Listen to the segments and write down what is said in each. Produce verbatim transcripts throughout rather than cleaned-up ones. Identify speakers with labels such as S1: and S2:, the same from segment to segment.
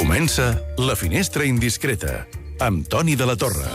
S1: Comença La Finestra Indiscreta, amb Toni de la Torre.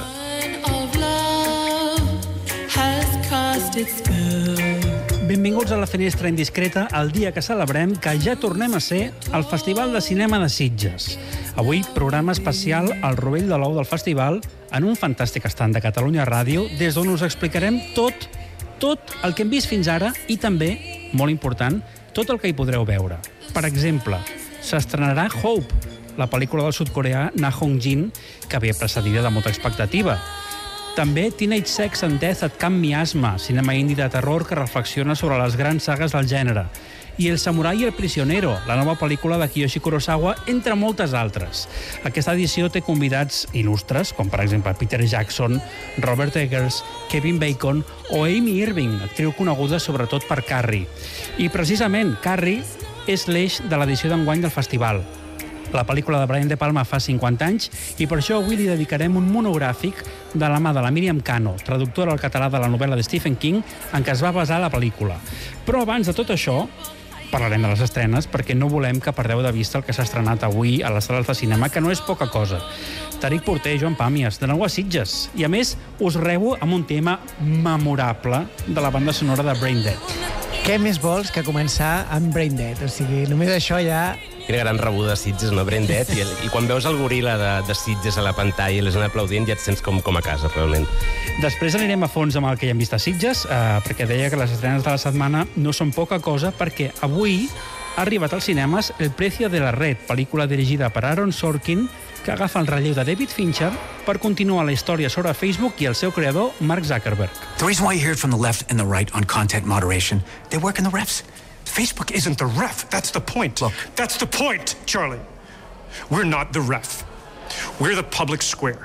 S2: Benvinguts a La Finestra Indiscreta, el dia que celebrem que ja tornem a ser al Festival de Cinema de Sitges. Avui, programa especial al rovell de l'ou del festival en un fantàstic estand de Catalunya Ràdio, des d'on us explicarem tot, tot el que hem vist fins ara i també, molt important, tot el que hi podreu veure. Per exemple, s'estrenarà Hope, la pel·lícula del sud-coreà Na Hong-jin, que ve precedida de molta expectativa. També Teenage Sex and Death at Camp Miasma, cinema indi de terror que reflexiona sobre les grans sagues del gènere. I El samurai i el prisionero, la nova pel·lícula de Kiyoshi Kurosawa, entre moltes altres. Aquesta edició té convidats il·lustres, com per exemple Peter Jackson, Robert Eggers, Kevin Bacon o Amy Irving, actriu coneguda sobretot per Carrie. I precisament Carrie és l'eix de l'edició d'enguany del festival. La pel·lícula de Brian De Palma fa cinquanta anys i per això avui li dedicarem un monogràfic de la mà de la Míriam Cano, traductora al català de la novel·la de Stephen King, en què es va basar la pel·lícula. Però abans de tot això, parlarem de les estrenes perquè no volem que perdeu de vista el que s'ha estrenat avui a les sales de cinema, que no és poca cosa. Tariq Porter, Joan Pàmies, de nou a Sitges. I a més, us rebo amb un tema memorable de la banda sonora de Brain Dead.
S3: Què més vols que començar amb Brain Dead? O sigui, només això ja...
S4: Quina gran rebuda de Sitges, no? Brain Dead. I, I quan veus el goril·la de, de Sitges a la pantalla i les han aplaudint, ja et sents com, com a casa, realment.
S2: Després anirem a fons amb el que ja hem vist a Sitges, eh, perquè deia que les estrenes de la setmana no són poca cosa, perquè avui ha arribat als cinemes El precio de la red, pel·lícula dirigida per Aaron Sorkin, que agafa el relleu de David Fincher per continuar la història sobre Facebook i el seu creador, Mark Zuckerberg.
S5: The reason why you hear it from the left and the right on content moderation, they work in the refs. Facebook isn't the ref. That's the point. Look. That's the point, Charlie. We're not the ref. We're the public square.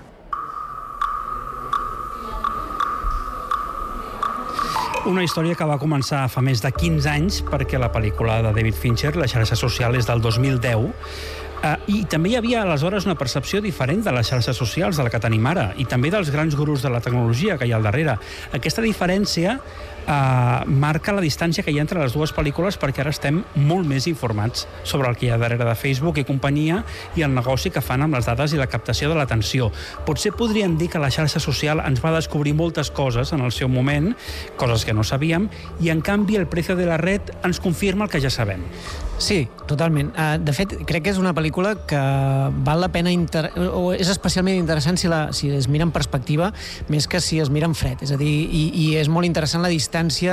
S2: Una història que va començar fa més de quinze anys perquè la pel·lícula de David Fincher, La xarxa social, és del dos mil deu. Uh, I també hi havia aleshores una percepció diferent de les xarxes socials, del que tenim ara, i també dels grans gurus de la tecnologia que hi ha al darrere. Aquesta diferència uh, marca la distància que hi ha entre les dues pel·lícules perquè ara estem molt més informats sobre el que hi ha darrere de Facebook i companyia i el negoci que fan amb les dades i la captació de l'atenció. Potser podríem dir que la xarxa social ens va descobrir moltes coses en el seu moment, coses que no sabíem, i en canvi El precio de la red ens confirma el que ja sabem.
S3: Sí, totalment. Uh, de fet, crec que és una pel·lícula que val la pena inter... o és especialment interessant si, la, si es mira en perspectiva més que si es mira en fred. És a dir, i, i és molt interessant la distància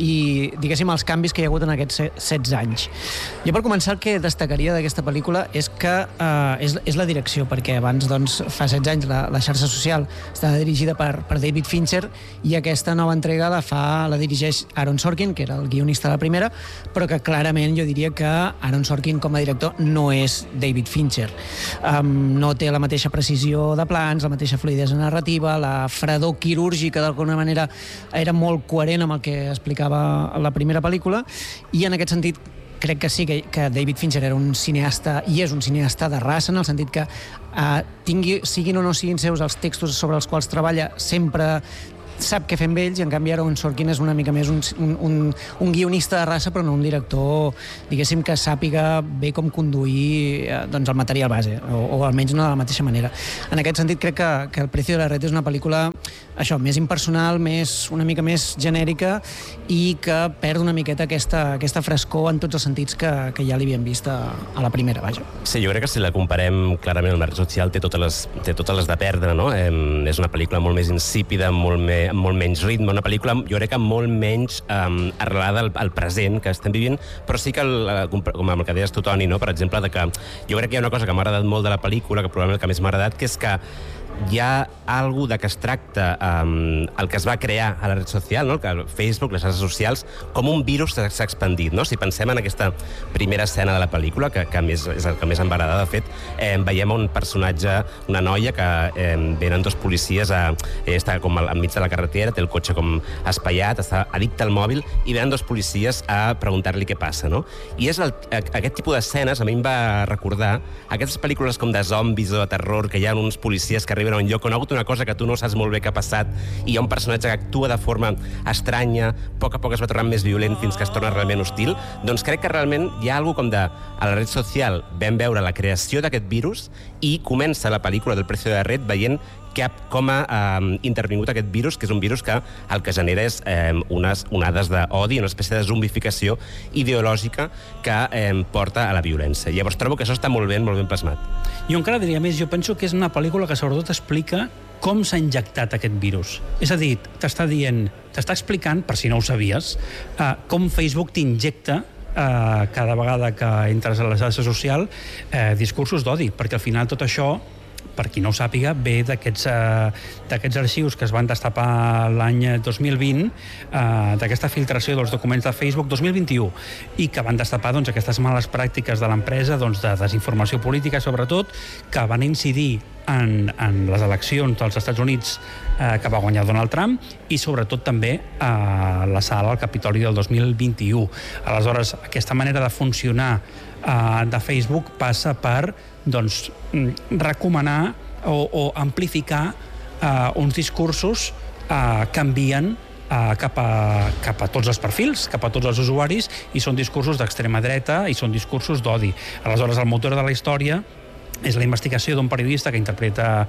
S3: i, diguéssim, els canvis que hi ha hagut en aquests setze anys. Jo, per començar, el que destacaria d'aquesta pel·lícula és que uh, és, és la direcció, perquè abans, doncs, fa setze anys la, la xarxa social estava dirigida per, per David Fincher i aquesta nova entrega la fa, la dirigeix Aaron Sorkin, que era el guionista de la primera, però que clarament jo diria que Aaron Sorkin com a director no és David Fincher. Um, no té la mateixa precisió de plans, la mateixa fluïdesa narrativa, la fredor quirúrgica d'alguna manera era molt coherent amb el que explicava la primera pel·lícula i en aquest sentit crec que sí, que, que David Fincher era un cineasta i és un cineasta de raça, en el sentit que uh, tingui, siguin o no siguin seus els textos sobre els quals treballa, sempre sap què fer amb ells, i en canvi ara un Sorkin és una mica més un, un, un guionista de raça, però no un director, diguéssim, que sàpiga bé com conduir eh, doncs el material base, o, o almenys no de la mateixa manera. En aquest sentit crec que, que El precio de la red és una pel·lícula això, més impersonal, més, una mica més genèrica i que perd una miqueta aquesta, aquesta frescor en tots els sentits que, que ja l'havíem vist a, a la primera, vaja.
S4: Sí, jo crec que si la comparem clarament amb la red social té totes les, té totes les de perdre, no? Eh, és una pel·lícula molt més insípida, molt més amb molt menys ritme, una pel·lícula, jo crec que molt menys um, arrelada al, al present que estem vivint, però sí que, el, com el que deies tu, Toni, no? Per exemple, de que jo crec que hi ha una cosa que m'ha agradat molt de la pel·lícula, que probablement el que més m'ha agradat, que és que hi ha alguna de que es tracta um, el que es va crear a la red social, no? Que Facebook, les xarxes socials, com un virus s'ha expandit, no? Si pensem en aquesta primera escena de la pel·lícula, que, que més, és el que més em va agradar, de fet, eh, veiem un personatge, una noia, que eh, venen dos policies, a, eh, està com al, enmig de la carretera, té el cotxe com espaiat, està addicte al mòbil, i venen dos policies a preguntar-li què passa, no? I és el, aquest tipus d'escenes a mi em va recordar aquestes pel·lícules com de zombis o de terror, que hi ha uns policies que arriben arriben a un lloc on ha hagut una cosa que tu no saps molt bé què ha passat i hi ha un personatge que actua de forma estranya, a poc a poc es va tornant més violent fins que es torna realment hostil, doncs crec que realment hi ha alguna com de... A la red social vam veure la creació d'aquest virus i comença la pel·lícula del Precio de la Red veient que, com ha eh, intervingut aquest virus, que és un virus que el que genera és eh, unes onades d'odi, una espècie de zombificació ideològica que eh, porta a la violència. Llavors trobo que això està molt ben, molt ben plasmat.
S2: Jo encara diria més, jo penso que és una pel·lícula que sobretot explica com s'ha injectat aquest virus. És a dir, t'està dient, t'està explicant, per si no ho sabies, eh, com Facebook t'injecta eh, cada vegada que entres a la xarxa social eh, discursos d'odi, perquè al final tot això, per qui no ho sàpiga, ve d'aquests eh, arxius que es van destapar l'any dos mil vint, eh, d'aquesta filtració dels documents de Facebook dos mil vint-i-u, i que van destapar doncs, aquestes males pràctiques de l'empresa, doncs, de desinformació política, sobretot, que van incidir en, en les eleccions dels Estats Units eh, que va guanyar Donald Trump i sobretot també a eh, la sala al Capitoli del dos mil vint-i-u. Aleshores, aquesta manera de funcionar eh, de Facebook passa per doncs, recomanar o, o amplificar eh, uns discursos eh, que envien eh, cap, a, cap a tots els perfils, cap a tots els usuaris, i són discursos d'extrema dreta i són discursos d'odi. Aleshores, el motor de la història és la investigació d'un periodista que interpreta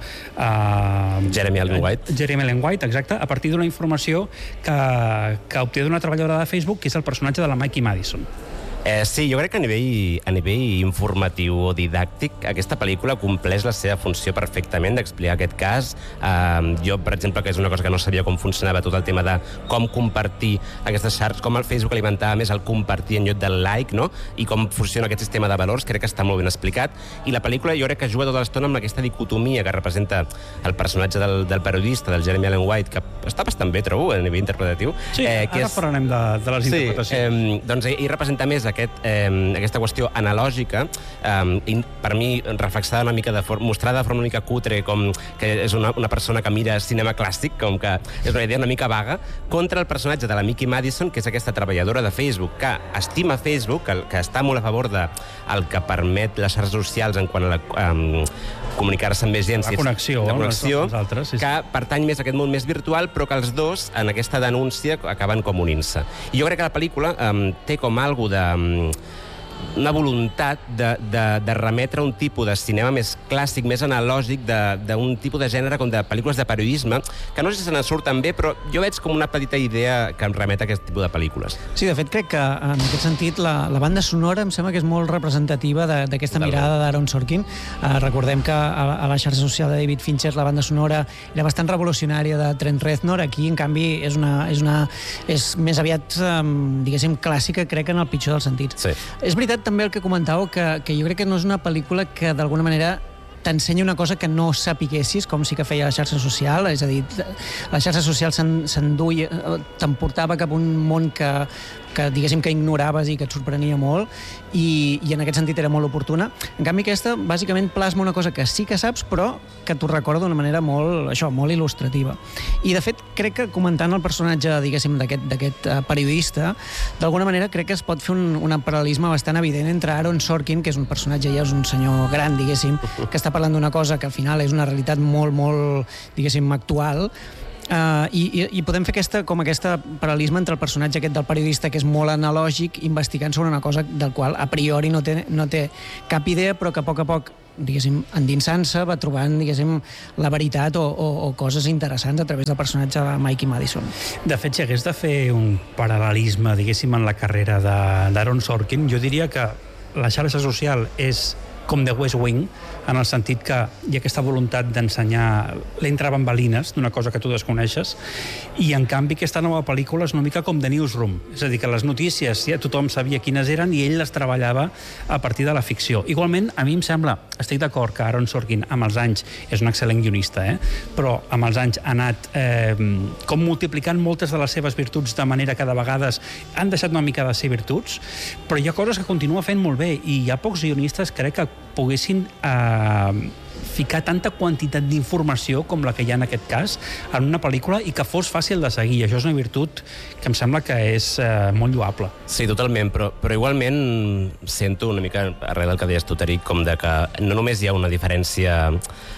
S2: eh,
S4: Jeremy Allen White.
S2: Jeremy Allen White, exacte, a partir d'una informació que, que obté d'una treballadora de Facebook, que és el personatge de la Mikey Madison.
S4: Eh, sí, jo crec que a nivell, a nivell informatiu o didàctic aquesta pel·lícula compleix la seva funció perfectament d'explicar aquest cas. Eh, jo, per exemple, que és una cosa que no sabia com funcionava tot el tema de com compartir aquestes xarxes, com el Facebook alimentava més el compartir en lloc del like, no? I com funciona aquest sistema de valors, crec que està molt ben explicat. I la pel·lícula jo crec que juga tota l'estona amb aquesta dicotomia que representa el personatge del, del periodista, del Jeremy Allen White, que està bastant bé, trobo, a nivell interpretatiu.
S2: Sí, eh, que ara és... parlarem de, de les
S4: sí,
S2: interpretacions.
S4: Eh, doncs ell representa més aquest, eh, aquesta qüestió analògica, eh, per mi reflexada una mica de forma, mostrada de forma una mica cutre, com que és una, una persona que mira cinema clàssic, com que és una idea una mica vaga, contra el personatge de la Mikey Madison, que és aquesta treballadora de Facebook, que estima Facebook, que, que està molt a favor de el que permet les xarxes socials en quant a la, um, comunicar-se amb més gent.
S2: La connexió,
S4: la connexió
S2: els altres, sí, sí.
S4: Que pertany més a aquest món més virtual, però que els dos, en aquesta denúncia, acaben com unint-se. I jo crec que la pel·lícula um, té com algo de... Um, una voluntat de, de, de remetre un tipus de cinema més clàssic, més analògic, d'un tipus de gènere com de pel·lícules de periodisme, que no sé si se n'en surten bé, però jo veig com una petita idea que em remet a aquest tipus de pel·lícules.
S3: Sí, de fet, crec que en aquest sentit la, la banda sonora em sembla que és molt representativa d'aquesta mirada d'Aaron Sorkin. Uh, recordem que a, a la xarxa social de David Fincher la banda sonora era bastant revolucionària de Trent Reznor. Aquí, en canvi, és, una, és, una, és més aviat, um, diguéssim, clàssica, crec, en el pitjor dels sentits.
S4: Sí.
S3: És veritat també el que comentàveu, que, que jo crec que no és una pel·lícula que d'alguna manera t'ensenya una cosa que no sapiguessis, com sí que feia la xarxa social, és a dir, la xarxa social s'enduia, t'emportava cap a un món que, que diguéssim que ignoraves i que et sorprenia molt, i, i en aquest sentit era molt oportuna. En canvi, aquesta bàsicament plasma una cosa que sí que saps, però que t'ho recorda d'una manera molt, això, molt il·lustrativa. I, de fet, crec que comentant el personatge, diguéssim, d'aquest uh, periodista, d'alguna manera crec que es pot fer un, un paral·lelisme bastant evident entre Aaron Sorkin, que és un personatge, ja és un senyor gran, diguéssim, que està parlant d'una cosa que al final és una realitat molt, molt, diguéssim, actual, uh, i, i, i podem fer aquesta, com aquesta paral·lelisme entre el personatge aquest del periodista, que és molt analògic, investigant sobre una cosa del qual a priori no té, no té cap idea, però que a poc a poc, diguéssim, endinsant-se, va trobant, diguéssim, la veritat o, o, o coses interessants a través del personatge de Mikey Madison.
S2: De fet, si hagués de fer un paral·lelisme, diguéssim, en la carrera d'Aaron Sorkin, jo diria que la xarxa social és com The West Wing, en el sentit que hi ha aquesta voluntat d'ensenyar l'entre-bambalines d'una cosa que tu desconeixes, i en canvi aquesta nova pel·lícula és una mica com The Newsroom, és a dir, que les notícies ja tothom sabia quines eren i ell les treballava a partir de la ficció. Igualment, a mi em sembla, estic d'acord que Aaron Sorkin amb els anys és un excel·lent guionista, eh? però amb els anys ha anat eh, com multiplicant moltes de les seves virtuts de manera que de vegades han deixat una mica de ser virtuts, però hi ha coses que continua fent molt bé, i hi ha pocs guionistes, crec, que poguessin eh, ficar tanta quantitat d'informació com la que hi ha en aquest cas en una pel·lícula i que fos fàcil de seguir. Això és una virtut que em sembla que és eh, molt lloable.
S4: Sí, totalment, però, però igualment sento una mica, arrel del que deies tu, Tariq, com de que no només hi ha una diferència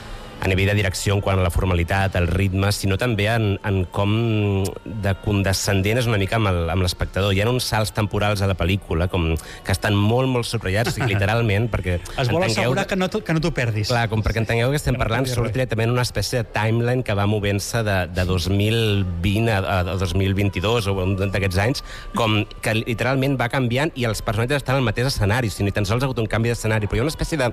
S4: a nivell de direcció en quant a la formalitat, el ritme, sinó també en, en com de condescendent és una mica amb l'espectador. Hi ha uns salts temporals a la pel·lícula com que estan molt, molt subratllats, literalment, perquè...
S2: Es vol assegurar que no, que no t'ho perdis.
S4: Clar, com perquè entengueu que estem parlant, surt directament una espècie de timeline que va movent-se de, de dos mil vint a, a dos mil vint-i-dos o un d'aquests anys, com que literalment va canviant i els personatges estan al mateix escenari, si ni tan sols ha hagut un canvi d'escenari, però hi ha una espècie de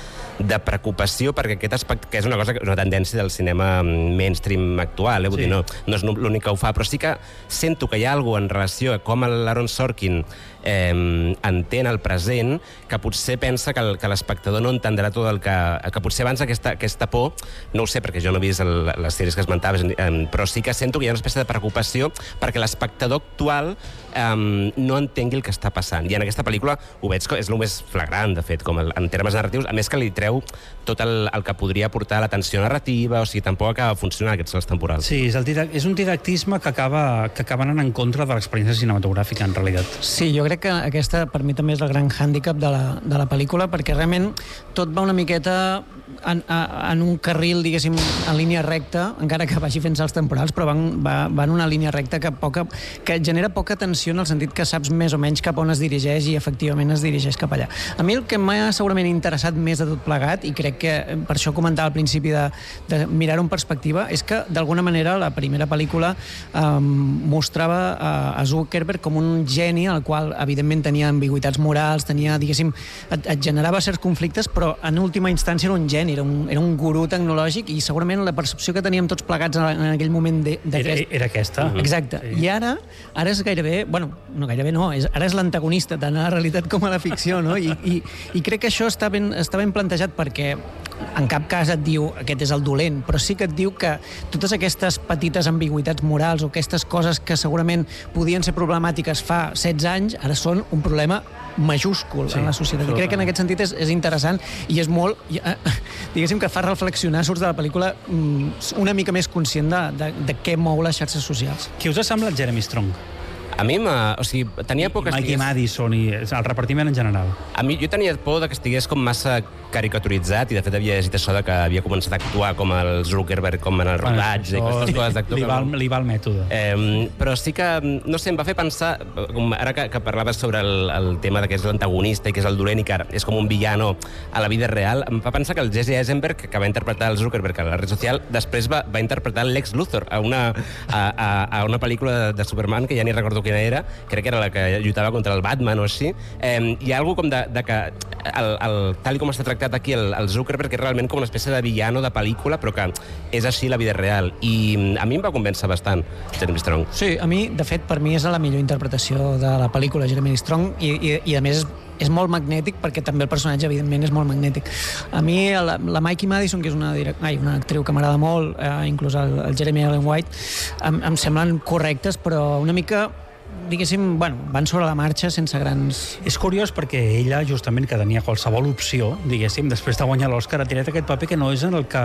S4: de preocupació perquè aquest aspecte, que és una cosa, una tendència del cinema mainstream actual, eh? Vull sí. dir, no, no és l'únic que ho fa, però sí que sento que hi ha alguna en relació a com l'Aaron Sorkin eh, entén el present, que potser pensa que, el, que l'espectador no entendrà tot el que... que potser abans aquesta, aquesta por, no ho sé, perquè jo no he vist el, les sèries que esmentaves, eh, però sí que sento que hi ha una espècie de preocupació perquè l'espectador actual eh, no entengui el que està passant. I en aquesta pel·lícula ho veig que és el més flagrant, de fet, com el, en termes narratius, a més que li treu tot el, el que podria portar la tensió narrativa, o sigui, tampoc acaba funcionant aquests salts temporals.
S2: Sí, és, el didac és un didactisme que acaba, que acaba anant en contra de l'experiència cinematogràfica, en realitat.
S3: Sí, jo crec que aquesta, per mi, també és el gran hàndicap de la, de la pel·lícula, perquè realment tot va una miqueta en, en un carril, diguéssim, en línia recta, encara que vagi fent salts temporals, però van, va, va en una línia recta que, poca, que genera poca tensió en el sentit que saps més o menys cap on es dirigeix i efectivament es dirigeix cap allà. A mi el que m'ha segurament interessat més de tot plegat, i crec que per això comentava al principi de, de mirar-ho en perspectiva, és que d'alguna manera la primera pel·lícula eh, mostrava a, a Zuckerberg com un geni al qual evidentment tenia ambigüitats morals, tenia, diguéssim, et, et generava certs conflictes, però en última instància era un geni, era un, era un gurú tecnològic i segurament la percepció que teníem tots plegats en, en aquell moment de,
S2: era, era aquesta.
S3: Exacte. Sí. I ara, ara és gairebé, bueno, no gairebé no, és, ara és l'antagonista tant a la realitat com a la ficció, no? I, i, i crec que això està ben, està ben plantejat perquè en cap cas et diu aquest és el dolent, però sí que et diu que totes aquestes petites ambigüitats morals o aquestes coses que segurament podien ser problemàtiques fa setze anys, ara són un problema majúscul sí, en la societat. I crec que en aquest sentit és, és interessant i és molt, eh, diguéssim que fa reflexionar, surts de la pel·lícula una mica més conscient de, de, de què mou les xarxes socials.
S2: Qui us ha semblat Jeremy Strong?
S4: A mi, o sigui, tenia por que
S2: estigués... Mikey Madison i el repartiment en general.
S4: A mi, jo tenia por de que estigués com massa caricaturitzat i, de fet, havia llegit això de que havia començat a actuar com el Zuckerberg, com en el rodatge bueno, i aquestes coses d'actor.
S2: Li, val, li va el mètode.
S4: Eh, però sí que, no sé, em va fer pensar, com ara que, que parlaves sobre el, el tema de que és l'antagonista i que és el dolent i que és com un villano a la vida real, em fa pensar que el Jesse Eisenberg, que va interpretar el Zuckerberg a la red social, després va, va interpretar Lex Luthor a una, a, a, a una pel·lícula de, de Superman, que ja ni recordo quina era, crec que era la que lluitava contra el Batman o així. Eh, hi ha alguna com de, de que, el, el, tal com està tractat aquí el, el Zuckerberg, que és realment com una espècie de villano de pel·lícula, però que és així la vida real. I a mi em va convèncer bastant, Jeremy Strong.
S3: Sí, a mi, de fet, per mi és la millor interpretació de la pel·lícula, Jeremy Strong, i, i, i a més és és molt magnètic perquè també el personatge evidentment és molt magnètic. A mi la, la Mikey Madison, que és una, direct... Ai, una actriu que m'agrada molt, eh, inclús el, el Jeremy Allen White, em, em semblen correctes, però una mica diguéssim, bueno, van sobre la marxa sense grans...
S2: És curiós perquè ella, justament, que tenia qualsevol opció, diguéssim, després de guanyar l'Òscar, ha tirat aquest paper que no és en el que,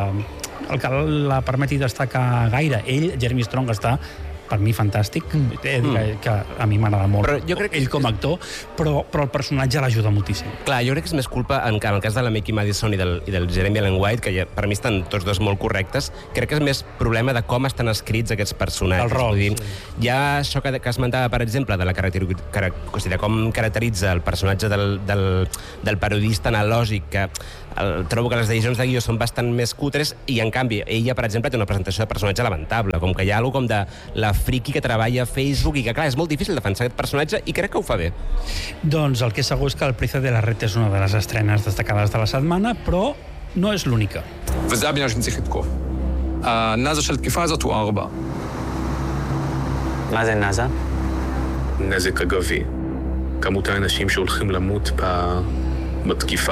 S2: el que la permeti destacar gaire. Ell, Jeremy Strong, està per mi fantàstic, mm. eh, que, que a mi m'agrada molt però jo crec que ell com a actor, però, però el personatge l'ajuda moltíssim.
S4: Clar, jo crec que és més culpa, en, en el cas de la Mikey Madison i del, i del Jeremy Allen White, que ja, per mi estan tots dos molt correctes, crec que és més problema de com estan escrits aquests personatges.
S2: El rol,
S4: dir,
S2: sí.
S4: Hi ha això que, que esmentava, per exemple, de, la caracter, car, de com caracteritza el personatge del, del, del periodista analògic, que el, trobo que les decisions de guió són bastant més cutres i, en canvi, ella, per exemple, té una presentació de personatge lamentable, com que hi ha alguna com de la friki que treballa a Facebook i que, clar, és molt difícil defensar aquest personatge i crec que ho fa bé.
S2: Doncs el que és segur és que El Precio de la Red és una de les estrenes destacades de la setmana, però no és l'única.
S6: וזה הבניין שנצטרך לתקוף. הנאזה של תקיפה הזאת הוא ארבע.
S7: מה זה נאזה?
S8: נזק אגבי. כמות האנשים שהולכים למות בתקיפה.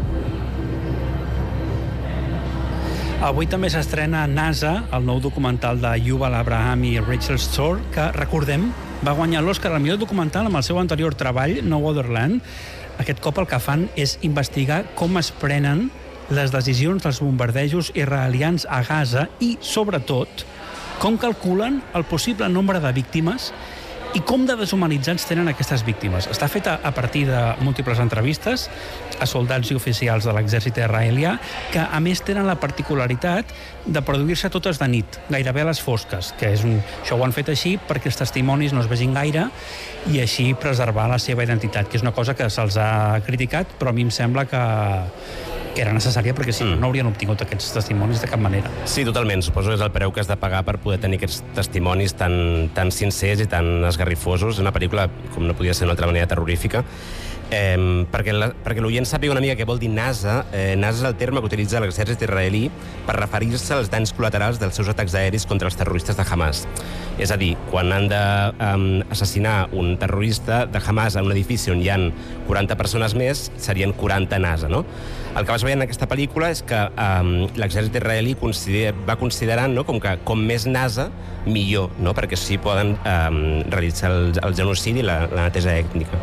S2: Avui també s'estrena NASA, el nou documental de Yuval Abraham i Rachel Stohr, que, recordem, va guanyar l'Òscar al millor documental amb el seu anterior treball, No Other Land. Aquest cop el que fan és investigar com es prenen les decisions dels bombardejos israelians a Gaza i, sobretot, com calculen el possible nombre de víctimes I com de deshumanitzats tenen aquestes víctimes? Està feta a partir de múltiples entrevistes a soldats i oficials de l'exèrcit israelià, que a més tenen la particularitat de produir-se totes de nit, gairebé a les fosques, que és un... això ho han fet així perquè els testimonis no es vegin gaire i així preservar la seva identitat, que és una cosa que se'ls ha criticat, però a mi em sembla que que era necessària perquè si no, no haurien obtingut aquests testimonis de cap manera.
S4: Sí, totalment. Suposo que és el preu que has de pagar per poder tenir aquests testimonis tan, tan sincers i tan esgarrifosos. És una pel·lícula, com no podia ser d'una altra manera, terrorífica. Eh, perquè la, perquè l'oient sàpiga una mica què vol dir NASA. Eh, NASA és el terme que utilitza l'exèrcit israelí per referir-se als danys col·laterals dels seus atacs aeris contra els terroristes de Hamas. És a dir, quan han d'assassinar um, un terrorista de Hamas en un edifici on hi ha quaranta persones més, serien quaranta NASA, no? El que vas veient en aquesta pel·lícula és que um, l'exèrcit israelí considera, va considerant, no?, com que com més NASA, millor, no?, perquè així poden um, realitzar el, el genocidi i la, la neteja ètnica.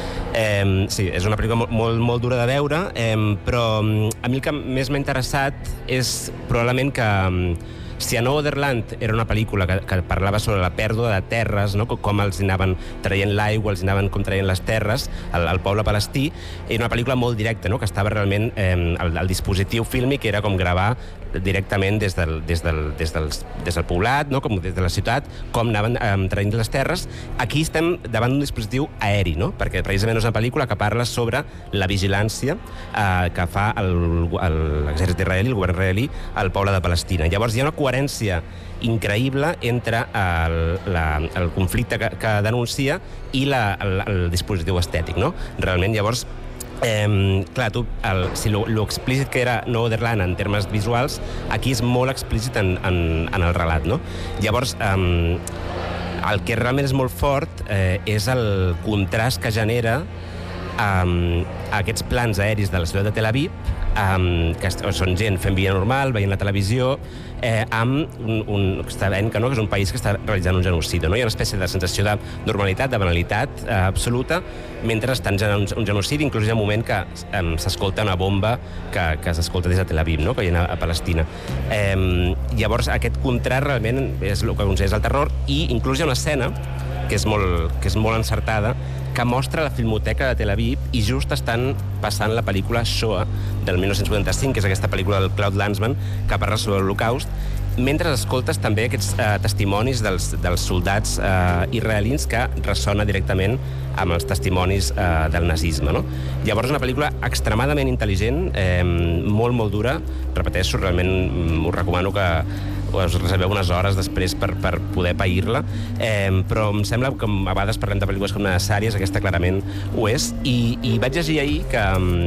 S4: Eh, sí, és una pel·lícula molt, molt, molt dura de veure, eh, però a mi el que més m'ha interessat és probablement que eh, si a No Otherland era una pel·lícula que, que parlava sobre la pèrdua de terres, no? Com els anaven traient l'aigua, els anaven com traient les terres al, al poble palestí, era una pel·lícula molt directa, no? Que estava realment... Eh, el, el dispositiu fílmic era com gravar directament des del, des del, des dels, des del poblat, no? Com des de la ciutat, com anaven eh, traient les terres. Aquí estem davant d'un dispositiu aeri, no? Perquè precisament és una pel·lícula que parla sobre la vigilància eh, que fa l'exèrcit israelí, el govern israelí, al poble de Palestina. Llavors hi ha una coherència increïble entre el, la, el conflicte que, que denuncia i la, el, el dispositiu estètic, no? Realment, llavors, Eh, clar, tu, el, si lo, lo explícit que era No Otherland en termes visuals, aquí és molt explícit en, en, en el relat, no? Llavors, eh, el que realment és molt fort eh, és el contrast que genera eh, aquests plans aeris de la ciutat de Tel Aviv, eh, que són gent fent vida normal, veient la televisió, eh, amb un, un, està veient que, no, que és un país que està realitzant un genocidi, no? Hi ha una espècie de sensació de normalitat, de banalitat eh, absoluta, mentre estan generant un, un genocidi. Inclús hi ha un moment que eh, s'escolta una bomba que, que s'escolta des de Tel Aviv, no? Que hi ha a Palestina. Eh, llavors, aquest contrast realment és el que considera el terror, i inclús hi ha una escena que és molt, que és molt encertada, que mostra la Filmoteca de Tel Aviv i just estan passant la pel·lícula Shoah del mil nou-cents vuitanta-cinc, que és aquesta pel·lícula del Claude Lanzmann que parla sobre l'Holocaust, mentre escoltes també aquests eh, testimonis dels, dels soldats eh, israelins que ressona directament amb els testimonis eh, del nazisme, no? Llavors és una pel·lícula extremadament intel·ligent, eh, molt, molt dura, repeteixo, realment us recomano que us reserveu unes hores després per, per poder pair-la, eh, però em sembla que a vegades parlem de pel·lícules com necessàries, aquesta clarament ho és, i, i vaig llegir ahir que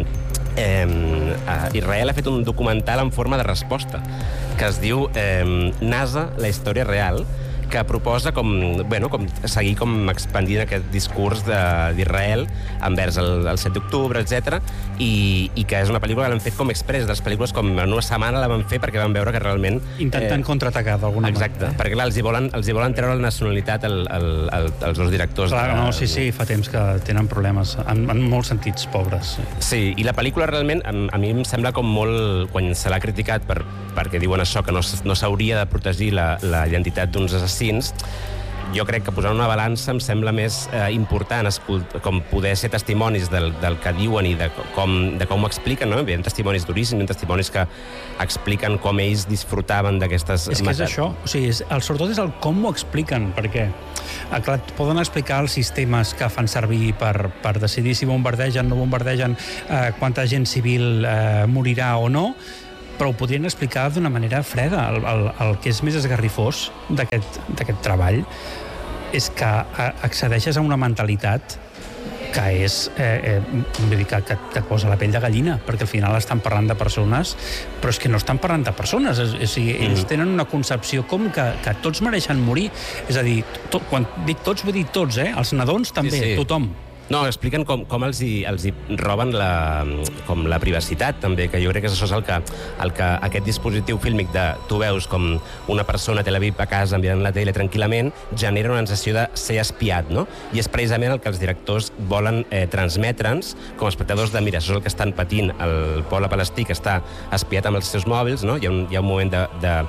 S4: eh, Israel ha fet un documental en forma de resposta que es diu eh, NASA, la història real, que proposa com, bueno, com seguir com expandint aquest discurs d'Israel envers el, el set d'octubre, etcètera, i, i que és una pel·lícula que l'han fet com express, les pel·lícules com en una setmana la van fer perquè van veure que realment...
S2: Intentant eh, contraatacar d'alguna manera.
S4: Exacte, perquè clar, els hi volen, els hi volen treure la nacionalitat el, el, el, els dos directors.
S2: Clar,
S4: de,
S2: no, sí, sí, fa temps que tenen problemes, en, en molts sentits, pobres. Sí.
S4: Sí, i la pel·lícula realment, a, a mi em sembla com molt... Quan se l'ha criticat per, perquè diuen això, que no, no s'hauria de protegir la, la identitat d'uns assassins, jo crec que posant una balança em sembla més eh, important com poder ser testimonis del, del que diuen i de com, de com ho expliquen, no? Hi ha testimonis duríssims, hi ha testimonis que expliquen com ells disfrutaven d'aquestes...
S2: És que és això, o sigui, és, el, sobretot és el com ho expliquen, perquè clar, poden explicar els sistemes que fan servir per, per decidir si bombardegen o no bombardegen, eh, quanta gent civil eh, morirà o no, però ho podrien explicar d'una manera freda. El, el, el que és més esgarrifós d'aquest treball és que accedeixes a una mentalitat que és, eh, eh, vull dir, que, que, que et posa la pell de gallina, perquè al final estan parlant de persones, però és que no estan parlant de persones, és, és, és, ells tenen una concepció com que, que tots mereixen morir, és a dir, to, quan dic tots, vull dir tots, eh? Els nadons també, sí, sí. Tothom.
S4: No, expliquen com, com els, hi, els hi roben la, com la privacitat, també, que jo crec que això és el que, el que aquest dispositiu fílmic de tu veus com una persona a Tel Aviv a casa enviant la tele tranquil·lament, genera una sensació de ser espiat, no? I és precisament el que els directors volen eh, transmetre'ns com a espectadors de, mira, això és el que estan patint el poble palestí, que està espiat amb els seus mòbils, no? Hi ha un, hi ha un moment de... de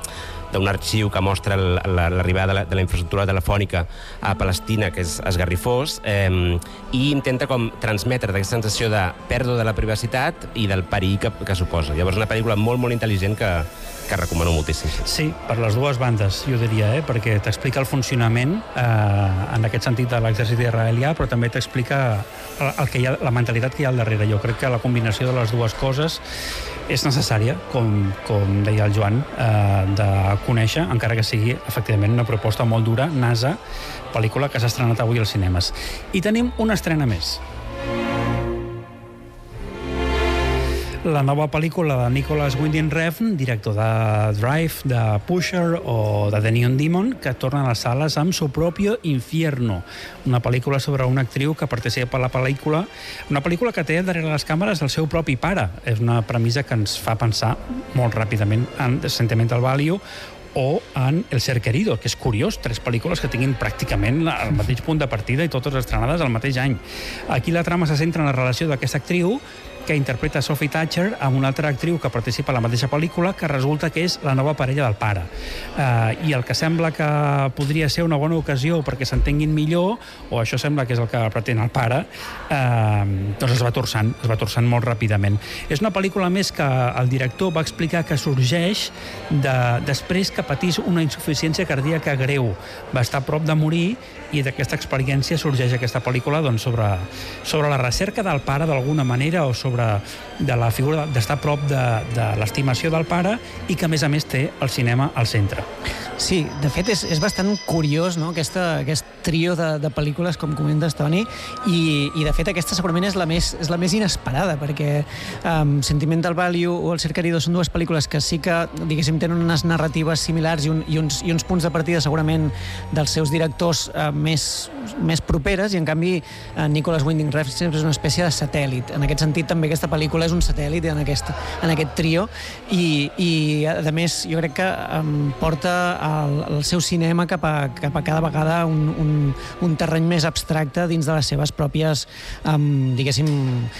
S4: d'un arxiu que mostra l'arribada de la, de la infraestructura telefònica a Palestina, que és esgarrifós, eh, i intenta com transmetre aquesta sensació de pèrdua de la privacitat i del perill que, que suposa. Llavors, una pel·lícula molt, molt intel·ligent que, que recomano moltíssim.
S2: Sí, per les dues bandes, jo diria, eh? perquè t'explica el funcionament eh, en aquest sentit de l'exèrcit israelià, però també t'explica el, el que hi ha, la mentalitat que hi ha al darrere. Jo crec que la combinació de les dues coses és necessària, com, com deia el Joan, eh, de conèixer, encara que sigui efectivament una proposta molt dura, NASA, pel·lícula que s'ha estrenat avui als cinemes. I tenim una estrena més. La nova pel·lícula de Nicolas Winding Refn, director de Drive, de Pusher o de The Neon Demon, que torna a les sales amb Su propio infierno, una pel·lícula sobre una actriu que participa a la pel·lícula, una pel·lícula que té darrere les càmeres el seu propi pare. És una premissa que ens fa pensar molt ràpidament en Sentimental Value o en El ser querido, que és curiós, tres pel·lícules que tinguin pràcticament el mateix punt de partida i totes estrenades al mateix any. Aquí la trama se centra en la relació d'aquesta actriu que interpreta Sophie Thatcher amb una altra actriu que participa a la mateixa pel·lícula, que resulta que és la nova parella del pare. Eh, I el que sembla que podria ser una bona ocasió perquè s'entenguin millor, o això sembla que és el que pretén el pare, eh, doncs es va torçant, es va torçant molt ràpidament. És una pel·lícula més que el director va explicar que sorgeix de, després que patís una insuficiència cardíaca greu. Va estar a prop de morir i d'aquesta experiència sorgeix aquesta pel·lícula doncs, sobre, sobre la recerca del pare d'alguna manera o sobre de la figura d'estar a prop de, de l'estimació del pare i que a més a més té el cinema al centre.
S3: Sí, de fet és, és bastant curiós, no? Aquesta, aquest trio de, de pel·lícules, com comentes, Toni, i, i de fet aquesta segurament és la més, és la més inesperada, perquè um, Sentimental Value o El ser querido són dues pel·lícules que sí que, diguéssim, tenen unes narratives similars i, un, i, uns, i uns punts de partida segurament dels seus directors uh, més, més properes, i en canvi uh, Nicolas Winding Refn és una espècie de satèl·lit. En aquest sentit també aquesta pel·lícula és un satèl·lit en aquest, en aquest trio, i, i a més jo crec que um, porta el, el seu cinema cap a, cap a cada vegada un, un, un terreny més abstracte dins de les seves pròpies, um, diguéssim,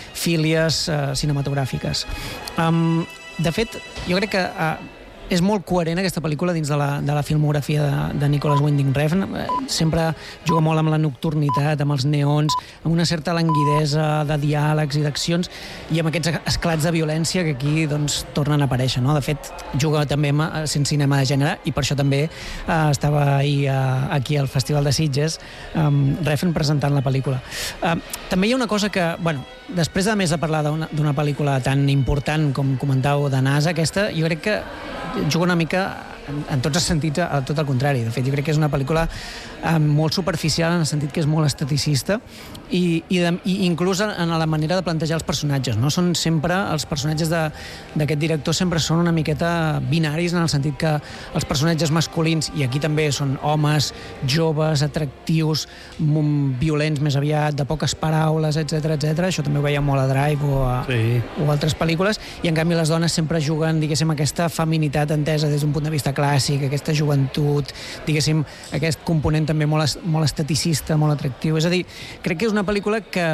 S3: fílies uh, cinematogràfiques. Um, de fet, jo crec que uh, és molt coherent aquesta pel·lícula dins de la, de la filmografia de, de Nicolas Winding Refn. Sempre juga molt amb la nocturnitat, amb els neons, amb una certa languidesa de diàlegs i d'accions, i amb aquests esclats de violència que aquí doncs, tornen a aparèixer. No? De fet, juga també amb, sent cinema de gènere, i per això també eh, estava ahir eh, aquí al Festival de Sitges eh, Refn presentant la pel·lícula. Eh, també hi ha una cosa que, bueno, després de més de parlar d'una pel·lícula tan important com comentàveu de NASA, aquesta, jo crec que juga una mica en, en tots els sentits, a tot el contrari. De fet, jo crec que és una pel·lícula eh, molt superficial en el sentit que és molt esteticista i, i, de, i inclús en la manera de plantejar els personatges. No? Són sempre, els personatges d'aquest director sempre són una miqueta binaris en el sentit que els personatges masculins, i aquí també són homes, joves, atractius, violents més aviat, de poques paraules, etcètera, etcètera. Això també ho veiem molt a Drive o a, sí. o a altres pel·lícules, i en canvi les dones sempre juguen, diguéssim, aquesta feminitat entesa des d'un punt de vista clàssic, aquesta joventut, diguéssim, aquest component també molt, molt esteticista, molt atractiu. És a dir, crec que és una pel·lícula que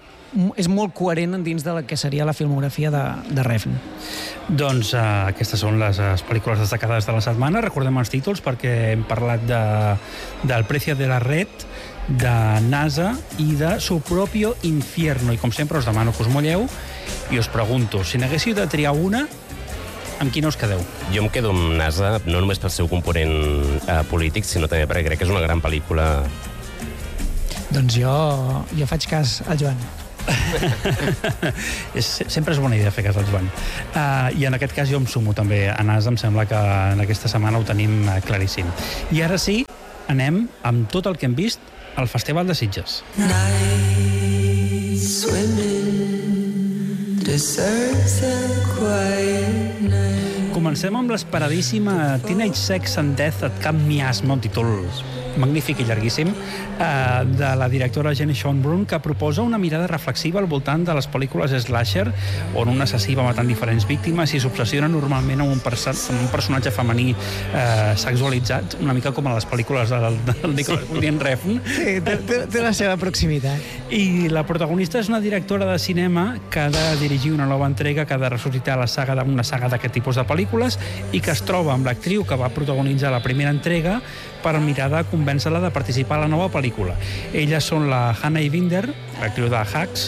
S3: és molt coherent dins de la que seria la filmografia de, de Refn.
S2: Doncs uh, aquestes són les, les pel·lícules destacades de la setmana. Recordem els títols perquè hem parlat de, del Precio de la Red, de NASA i de Su propio infierno. I com sempre us demano que us molleu i us pregunto, si n'haguéssiu de triar una, amb quina us quedeu?
S4: Jo em quedo amb NASA, no només pel seu component eh, polític, sinó també perquè crec que és una gran pel·lícula.
S3: Doncs jo, jo faig cas al Joan.
S2: és, sempre és bona idea fer cas al Joan. Uh, I en aquest cas jo em sumo també a NASA, em sembla que en aquesta setmana ho tenim uh, claríssim. I ara sí, anem amb tot el que hem vist al Festival de Sitges. Night swimming, deserts and quiet night. Comencem amb l'esperadíssima Teenage Sex and Death at Camp Miasma, un títol magnífic i llarguíssim, eh, de la directora Jenny Schonbrun, que proposa una mirada reflexiva al voltant de les pel·lícules slasher, on un assassí va matant diferents víctimes i s'obsessiona normalment amb un, perso amb un personatge femení eh, sexualitzat, una mica com a les pel·lícules del, del Nicolas Winding Refn.
S3: Sí, té, té, té la seva proximitat.
S2: I la protagonista és una directora de cinema que ha de dirigir una nova entrega, que ha de ressuscitar la saga d'una saga d'aquest tipus de pel·lícules i que es troba amb l'actriu que va protagonitzar la primera entrega per mirar de convèncer-la de participar a la nova pel·lícula. Elles són la Hannah Binder, l'actriu de Hacks,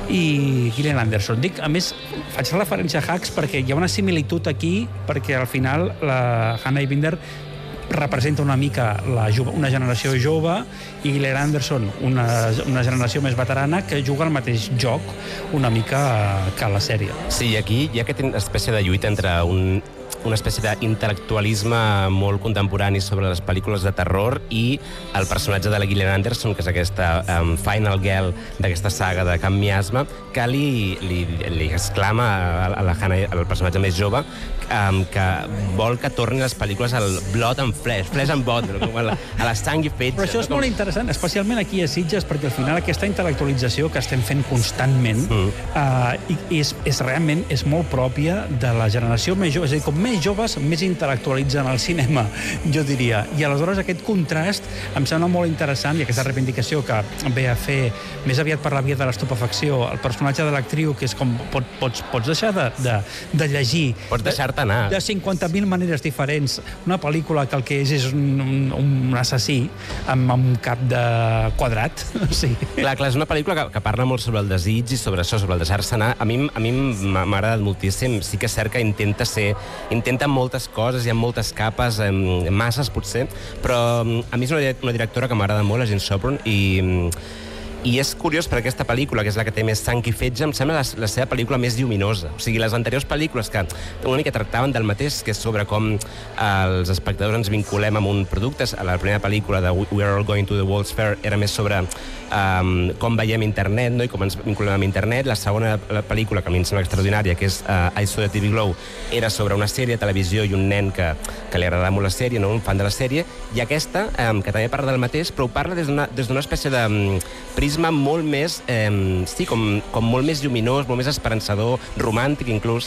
S2: i Gillian Anderson. Dic, a més, faig referència a Hacks perquè hi ha una similitud aquí, perquè al final la Hannah Binder representa una mica la jove, una generació jove, i Gillian Anderson una, una generació més veterana que juga al mateix joc una mica que a la sèrie.
S4: Sí, aquí hi ha aquesta espècie de lluita entre un, una espècie d'intel·lectualisme molt contemporani sobre les pel·lícules de terror i el personatge de la Gillian Anderson, que és aquesta um, final girl d'aquesta saga de Camp Miasma, que li, li, li exclama a, a la Hannah, al personatge més jove, um, que vol que tornin les pel·lícules al blood and flesh, flesh and blood, no? Com a, la, a la sang i fetge.
S2: Però això és molt interessant, especialment aquí a Sitges, perquè al final aquesta intel·lectualització que estem fent constantment mm. uh, és, és realment és molt pròpia de la generació més jove. És a dir, com més joves, més intel·lectualitzen el cinema, jo diria. I aleshores aquest contrast em sembla molt interessant, i aquesta reivindicació que ve a fer més aviat per la via de l'estupefacció el personatge de l'actriu, que és com pot, pots, pots deixar de, de, de llegir
S4: pots deixar-te anar
S2: de cinquanta mil maneres diferents una pel·lícula que el que és és un, un, un assassí amb, amb un cap de quadrat. Sí.
S4: Clar, clar, és una pel·lícula que, que parla molt sobre el desig i sobre això, sobre el deixar-se anar. A mi, a mi m'ha agradat moltíssim. Sí que és cert que intenta ser intenta moltes coses, hi ha moltes capes, eh, masses potser, però a mi és una, una directora que m'agrada molt, la Jenny Schonbrun, i I és curiós perquè aquesta pel·lícula, que és la que té més sang i fetge, em sembla la, la seva pel·lícula més lluminosa. O sigui, les anteriors pel·lícules que una mica tractaven del mateix, que és sobre com eh, els espectadors ens vinculem amb un producte. A la primera pel·lícula de We Are All Going to the World's Fair era més sobre um, com veiem internet, no? I com ens vinculem amb internet. La segona la pel·lícula, que a mi em sembla extraordinària, que és uh, I Saw the T V Glow, era sobre una sèrie de televisió i un nen que, que li agradava molt la sèrie, no? Un fan de la sèrie. I aquesta, um, que també parla del mateix, però ho parla des d'una des d'una espècie de um, prisma molt més, eh, sí, com, com molt més lluminós, molt més esperançador, romàntic inclús.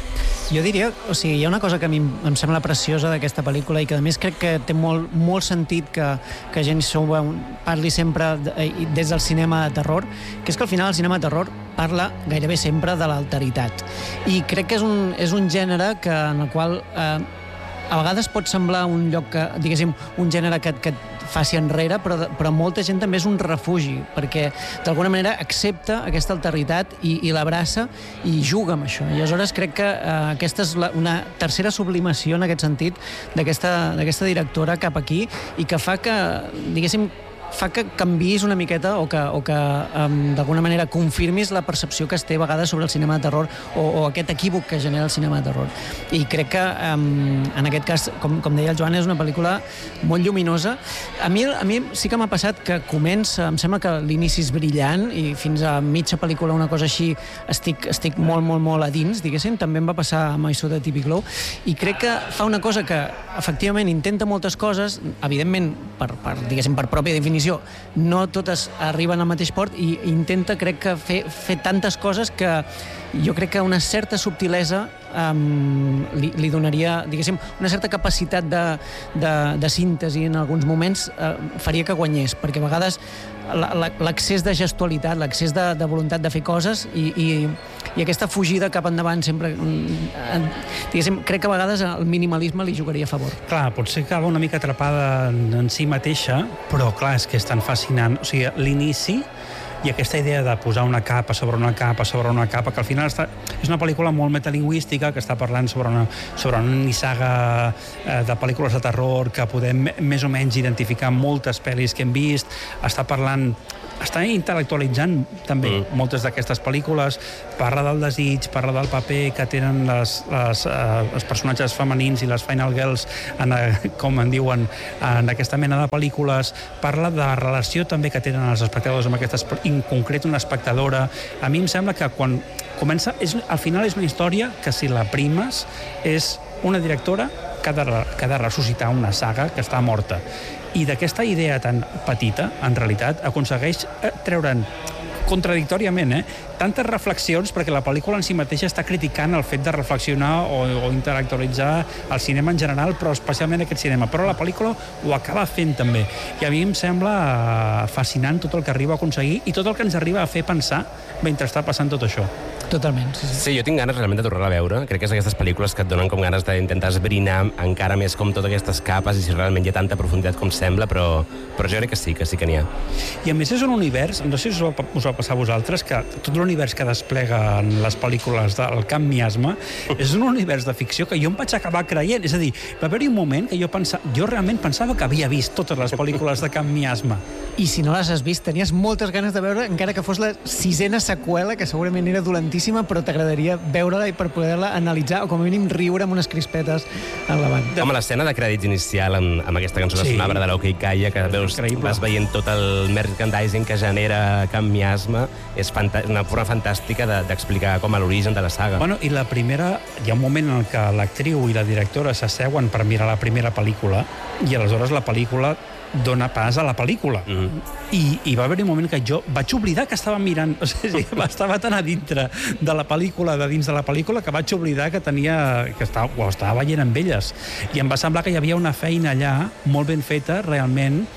S3: Jo diria, o sigui, hi ha una cosa que a mi em sembla preciosa d'aquesta pel·lícula i que a més crec que té molt, molt sentit que, que Jenny Schonbrun parli sempre de, des del cinema de terror, que és que al final el cinema de terror parla gairebé sempre de l'alteritat. I crec que és un, és un gènere que, en el qual eh, a vegades pot semblar un lloc que, diguéssim, un gènere que, que faci enrere, però, però molta gent també és un refugi, perquè d'alguna manera accepta aquesta alteritat i, i l'abraça i juga amb això. I aleshores crec que eh, aquesta és la, una tercera sublimació en aquest sentit d'aquesta directora cap aquí i que fa que, diguéssim, fa que canviïs una miqueta o que, o que um, d'alguna manera confirmis la percepció que es té a vegades sobre el cinema de terror o, o aquest equívoc que genera el cinema de terror. I crec que um, en aquest cas, com, com deia el Joan, és una pel·lícula molt lluminosa. A mi, a mi sí que m'ha passat que comença, em sembla que l'inici és brillant i fins a mitja pel·lícula, una cosa així, estic, estic molt, molt, molt a dins, diguéssim. També em va passar amb I Saw the T V Glow i crec que fa una cosa que efectivament intenta moltes coses, evidentment per, per, diguéssim, per pròpia definició no totes arriben al mateix port i intenta, crec que, fer, fer tantes coses que jo crec que una certa subtilesa um, li, li donaria, diguéssim, una certa capacitat de, de, de síntesi en alguns moments uh, faria que guanyés, perquè a vegades l'accés de gestualitat, l'accés de, de voluntat de fer coses i, i, i aquesta fugida cap endavant sempre, diguéssim, crec que a vegades el minimalisme li jugaria a favor.
S2: Clar, potser acaba una mica atrapada en, en si mateixa, però clar, és que és tan fascinant. O sigui, l'inici i aquesta idea de posar una capa sobre una capa sobre una capa, que al final està, és una pel·lícula molt metalingüística que està parlant sobre una, sobre una nissaga eh, de pel·lícules de terror que podem més o menys identificar moltes pel·lis que hem vist, està parlant està intel·lectualitzant també mm. moltes d'aquestes pel·lícules, parla del desig, parla del paper que tenen les, les, uh, els personatges femenins i les final girls, en, uh, com en diuen, en aquesta mena de pel·lícules, parla de la relació també que tenen els espectadors amb aquestes, en concret una espectadora. A mi em sembla que quan comença, és, al final és una història que si la primes és una directora que ha de, que ha de ressuscitar una saga que està morta. I d'aquesta idea tan petita, en realitat, aconsegueix treure'n contradictòriament, eh? Tantes reflexions, perquè la pel·lícula en si mateixa està criticant el fet de reflexionar o, o intel·lectualitzar el cinema en general, però especialment aquest cinema. Però la pel·lícula ho acaba fent també. I a mi em sembla fascinant tot el que arriba a aconseguir i tot el que ens arriba a fer pensar mentre està passant tot això.
S3: Totalment, sí, sí.
S4: Sí, jo tinc ganes realment de tornar a veure. Crec que és d'aquestes pel·lícules que et donen com ganes d'intentar esbrinar encara més com totes aquestes capes i si realment hi ha tanta profunditat com sembla, però, però jo crec que sí, que sí que n'hi ha.
S2: I a més és un univers, no sé si us va, us va passar a vosaltres, que tot l'univers que despleguen les pel·lícules del Camp Miasma és un univers de ficció que jo em vaig acabar creient. És a dir, va haver-hi un moment que jo pensava, jo realment pensava que havia vist totes les pel·lícules de Camp Miasma.
S3: I si no les has vist, tenies moltes ganes de veure, encara que fos la sisena seqüela, que segurament era dolentíssima, però t'agradaria veure-la i per poder-la analitzar o com a mínim riure amb unes crispetes en la banda.
S4: Home, l'escena de crèdits inicial amb, amb aquesta cançó
S2: Sí.
S4: sí. sonava de l'Ok Calla, que veus,
S2: Increïble.
S4: vas veient tot el merchandising que genera Camp Miasma, és fanta una forma fantàstica de- d'explicar com a l'origen de la saga.
S2: Bueno, i la primera, hi ha un moment en què l'actriu i la directora s'asseuen per mirar la primera pel·lícula i aleshores la pel·lícula dona pas a la pel·lícula.
S4: Mhm.
S2: I, I va haver-hi un moment que jo vaig oblidar que estava mirant, o sigui, estava tan a dintre de la pel·lícula, de dins de la pel·lícula, que vaig oblidar que tenia, que estava, o estava veient amb elles. I em va semblar que hi havia una feina allà molt ben feta, realment,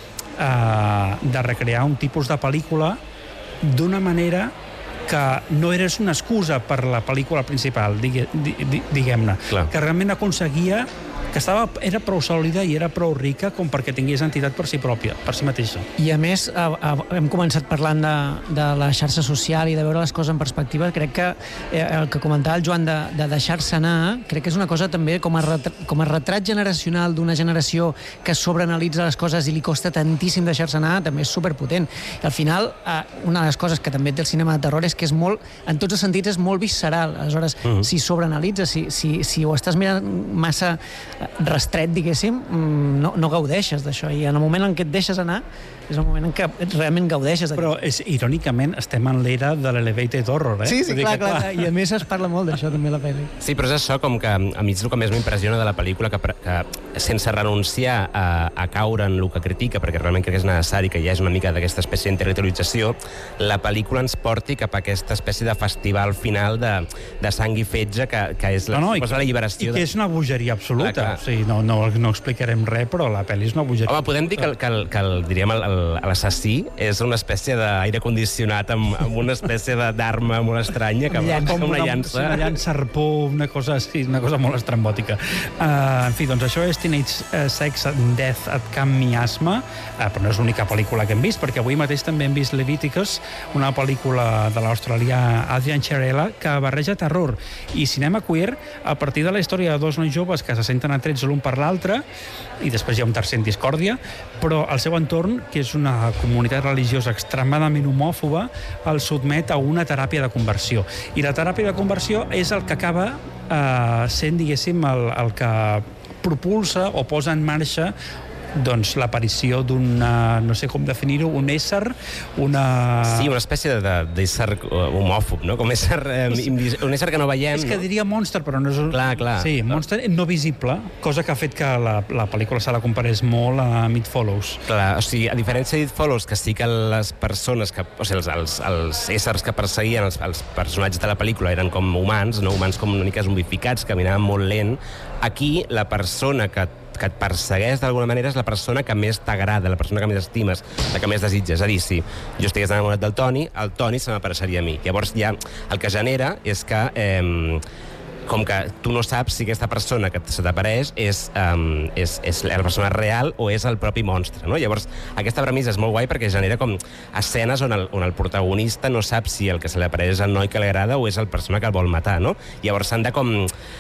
S2: eh, de recrear un tipus de pel·lícula d'una manera que no eres una excusa per la pel·lícula principal, digue, di, di, diguem-ne.
S4: Clar.
S2: Que realment aconseguia que estava, era prou sòlida i era prou rica com perquè tingués entitat per si pròpia, per si mateixa.
S3: I a més, a, a, hem començat parlant de, de la xarxa social i de veure les coses en perspectiva. Crec que eh, el que comentava el Joan de, de deixar-se anar, crec que és una cosa també com a, retrat, com a retrat generacional d'una generació que sobreanalitza les coses i li costa tantíssim deixar-se anar, també és superpotent. I al final, eh, una de les coses que també té el cinema de terror és que és molt, en tots els sentits, és molt visceral. Aleshores, uh-huh. si sobreanalitzes, si, si, si ho estàs mirant massa restret, diguéssim, no, no gaudeixes d'això. I en el moment en què et deixes anar és el moment en què realment gaudeixes.
S2: Però, és, irònicament, estem en l'era de l'elevated horror, eh?
S3: Sí, sí,
S2: Vull dir
S3: clar,
S2: que,
S3: clar, clar. I a més es parla molt d'això també a la pel·li.
S4: Sí, però és això com que a mi és el que més m'impressiona de la pel·lícula, que, que sense renunciar a, a caure en el que critica, perquè realment crec que és necessari que hi hagi una mica d'aquesta espècie d'intel·lectualització, la pel·lícula ens porti cap a aquesta espècie de festival final de, de sang i fetge, que, que és la,
S2: no, no, i,
S4: la alliberació.
S2: I que és una bogeria absoluta.
S4: Clar, clar.
S2: O sigui, no, no, no explicarem res, però la pel·li és una bogeria.
S4: Home, podem dir que, el, que, el, que el, diríem, l'assassí és una espècie d'aire condicionat amb, amb una espècie d'arma molt estranya, que va com una llança.
S2: Una llança arpó, una cosa així, una cosa molt estrambòtica. Uh, en fi, doncs això és Teenage uh, Sex and Death at Camp Miasma, uh, però no és l'única pel·lícula que hem vist, perquè avui mateix també hem vist Leviticus, una pel·lícula de l'australià Adrian Cherela, que barreja terror i cinema queer a partir de la història de dos nois joves que se senten atrets l'un per l'altre, i després hi ha un tercer en discòrdia, però el seu entorn, que és una comunitat religiosa extremadament homòfoba, el sotmet a una teràpia de conversió. I la teràpia de conversió és el que acaba eh, sent, diguéssim, el, el que propulsa o posa en marxa doncs l'aparició d'un, no sé com definir-ho, un ésser, una...
S4: Sí, una espècie d'ésser homòfob, no? Com ésser, eh, un ésser que no veiem,
S2: És que
S4: no?
S2: diria monstre, però no és... Un...
S4: Clar, clar.
S2: Sí, monstre no visible, cosa que ha fet que la, la pel·lícula se la comparés molt a It Follows.
S4: Clar, o sigui, a diferència d'It Follows, que sí que les persones, que, o sigui, els, els, els éssers que perseguien els, els personatges de la pel·lícula eren com humans, no? Humans com una mica zombificats, caminaven molt lent. Aquí, la persona que que et persegueix d'alguna manera és la persona que més t'agrada, la persona que més estimes, la que més desitges. És a dir, si jo estigués enamorat del Toni, el Toni se m'apareixeria a mi. Llavors ja el que genera és que eh, com que tu no saps si aquesta persona que se t'apareix és, um, és, és la persona real o és el propi monstre, no? Llavors, aquesta premissa és molt guai perquè genera com escenes on el, on el protagonista no sap si el que se li apareix és el noi que li agrada o és el persona que el vol matar, no? Llavors s'han de com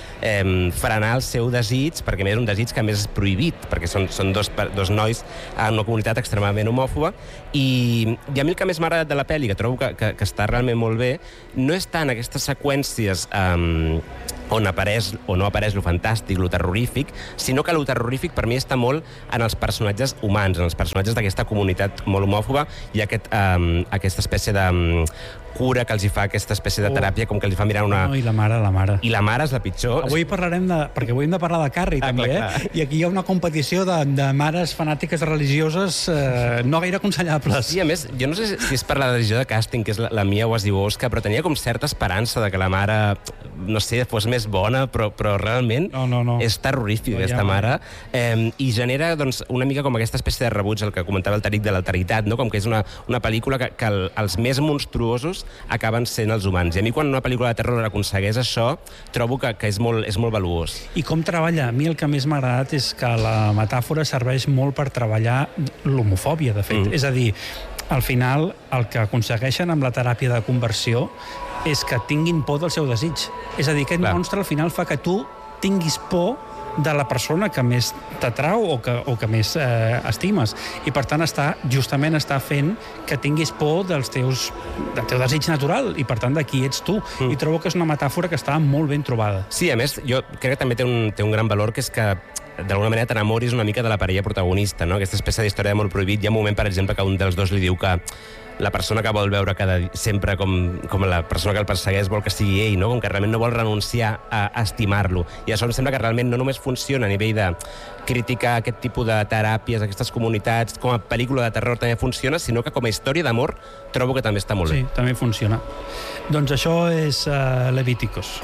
S4: eh, frenar el seu desig, perquè a més és un desig que a més és prohibit, perquè són, són dos, dos nois en una comunitat extremadament homòfoba, i, i a mi el que més m'ha agradat de la pel·li, que trobo que, que, que està realment molt bé, no és tant aquestes seqüències eh, on apareix o no apareix lo fantàstic, lo terrorífic, sinó que lo terrorífic per mi està molt en els personatges humans, en els personatges d'aquesta comunitat molt homòfoba i aquest, um, aquesta espècie de um, cura que els hi fa, aquesta espècie de teràpia, com que els hi fa mirar una...
S2: No, i la mare, la mare.
S4: I la mare és la pitjor.
S2: Avui parlarem de... perquè avui hem de parlar de Carrie, ah, també, clar, clar. eh? I aquí hi ha una competició de, de mares fanàtiques religioses eh, no gaire aconsellables.
S4: Sí, a més, jo no sé si és per la decisió de càsting, que és la, la Mia Wasikowska, però tenia com certa esperança de que la mare, no sé, fos més bona, però, però realment
S2: no, no, no.
S4: és terrorífic, no, aquesta ja, mare, eh, i genera doncs, una mica com aquesta espècie de rebuig, el que comentava el Tariq de l'alteritat, no? Com que és una, una pel·lícula que, que el, els més monstruosos acaben sent els humans. I a mi, quan una pel·lícula de terror aconsegueix això, trobo que, que és, molt, és molt valuós.
S2: I com treballa? A mi el que més m'ha agradat és que la metàfora serveix molt per treballar l'homofòbia, de fet. Mm. És a dir, al final, el que aconsegueixen amb la teràpia de conversió és que tinguin por del seu desig. És a dir, aquest Clar. monstre al final fa que tu tinguis por de la persona que més t'atrau o que, o que més eh, estimes. I, per tant, està, justament està fent que tinguis por dels teus, del teu desig natural i, per tant, de qui ets tu. Mm. I trobo que és una metàfora que està molt ben trobada.
S4: Sí, a més, jo crec que també té un, té un gran valor, que és que d'alguna manera t'enamoris una mica de la parella protagonista, no? Aquesta espècie d'història de molt prohibit. Hi ha un moment, per exemple, que un dels dos li diu que la persona que vol veure cada, sempre com, com la persona que el persegueix vol que sigui ell, no? Com que realment no vol renunciar a, a estimar-lo. I això em sembla que realment no només funciona a nivell de criticar aquest tipus de teràpies, aquestes comunitats, com a pel·lícula de terror també funciona, sinó que com a història d'amor trobo que també està molt bé.
S2: Sí, també funciona. Doncs això és uh, Levíticos.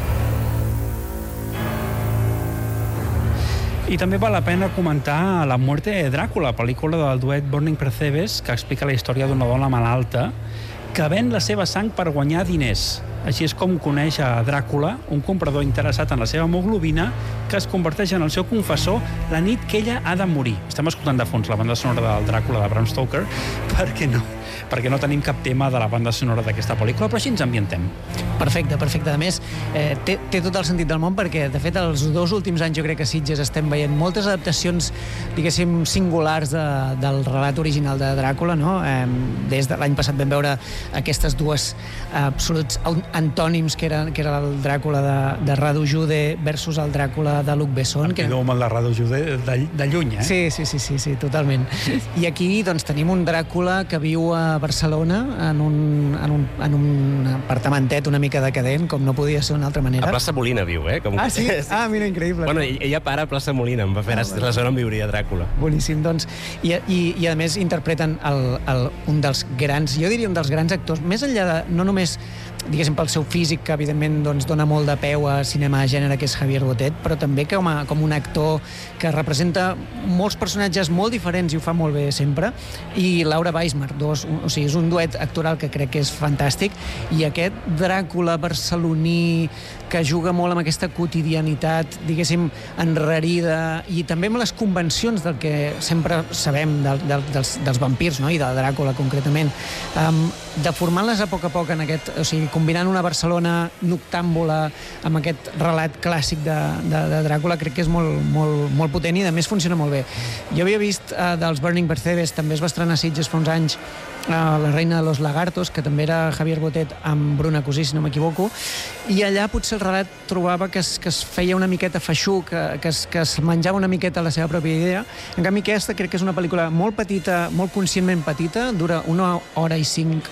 S2: I també val la pena comentar La muerte de Dràcula, pel·lícula del duet Burning Percebes, que explica la història d'una dona malalta que ven la seva sang per guanyar diners. Així és com coneix a Dràcula, un comprador interessat en la seva hemoglobina, que es converteix en el seu confessor la nit que ella ha de morir. Estem escoltant de fons la banda sonora del Dràcula de Bram Stoker, perquè no, perquè no tenim cap tema de la banda sonora d'aquesta pel·lícula, però així ens ambientem.
S3: Perfecte, perfecte. A més, eh, té, té tot el sentit del món, perquè, de fet, els dos últims anys jo crec que a Sitges estem veient moltes adaptacions, diguéssim, singulars de, del relat original de Dràcula, no? Eh, des de l'any passat vam veure aquestes dues eh, absoluts antònims, que era, que era el Dràcula de, de Radu Jude versus el Dràcula de Luc Besson.
S2: Que no, amb el de Radu Jude de, de lluny, eh?
S3: Sí, sí, sí, sí, sí, totalment. I aquí, doncs, tenim un Dràcula que viu a Barcelona en un, en un, en un apartamentet una mica decadent, com no podia ser d'una altra manera.
S4: A plaça Molina viu, eh? Com...
S3: Ah, sí? Ah, mira, increïble.
S4: Bueno, ella para a plaça Molina, em va fer ah, la zona on viuria Dràcula.
S3: Boníssim, doncs. I, i, i a més interpreten el, el, un dels grans, jo diria un dels grans actors, més enllà de, no només diguéssim pel seu físic, que evidentment doncs, dona molt de peu a cinema de gènere, que és Javier Botet, però també com, a, com un actor que representa molts personatges molt diferents i ho fa molt bé sempre, i Laura Weismar, dos, o sigui, és un duet actoral que crec que és fantàstic, i aquest Dràcula barceloní que juga molt amb aquesta quotidianitat, diguéssim, enrarida, i també amb les convencions del que sempre sabem del, del, dels, dels vampirs, no? I de Dràcula concretament, um, deformant-les a poc a poc en aquest, o sigui, combinant una Barcelona noctàmbula amb aquest relat clàssic de, de, de Dràcula, crec que és molt, molt, molt potent i a més funciona molt bé. Jo havia vist uh, dels Burning Percebes, també es va estrenar a Sitges fa uns anys, uh, La reina de los lagartos, que també era Javier Botet amb Bruna Cosí, si no m'equivoco, i allà potser el relat trobava que es, que es feia una miqueta feixuc, que, que, es, que es menjava una miqueta la seva pròpia idea. En canvi, aquesta crec que és una pel·lícula molt petita, molt conscientment petita, dura una hora i cinc,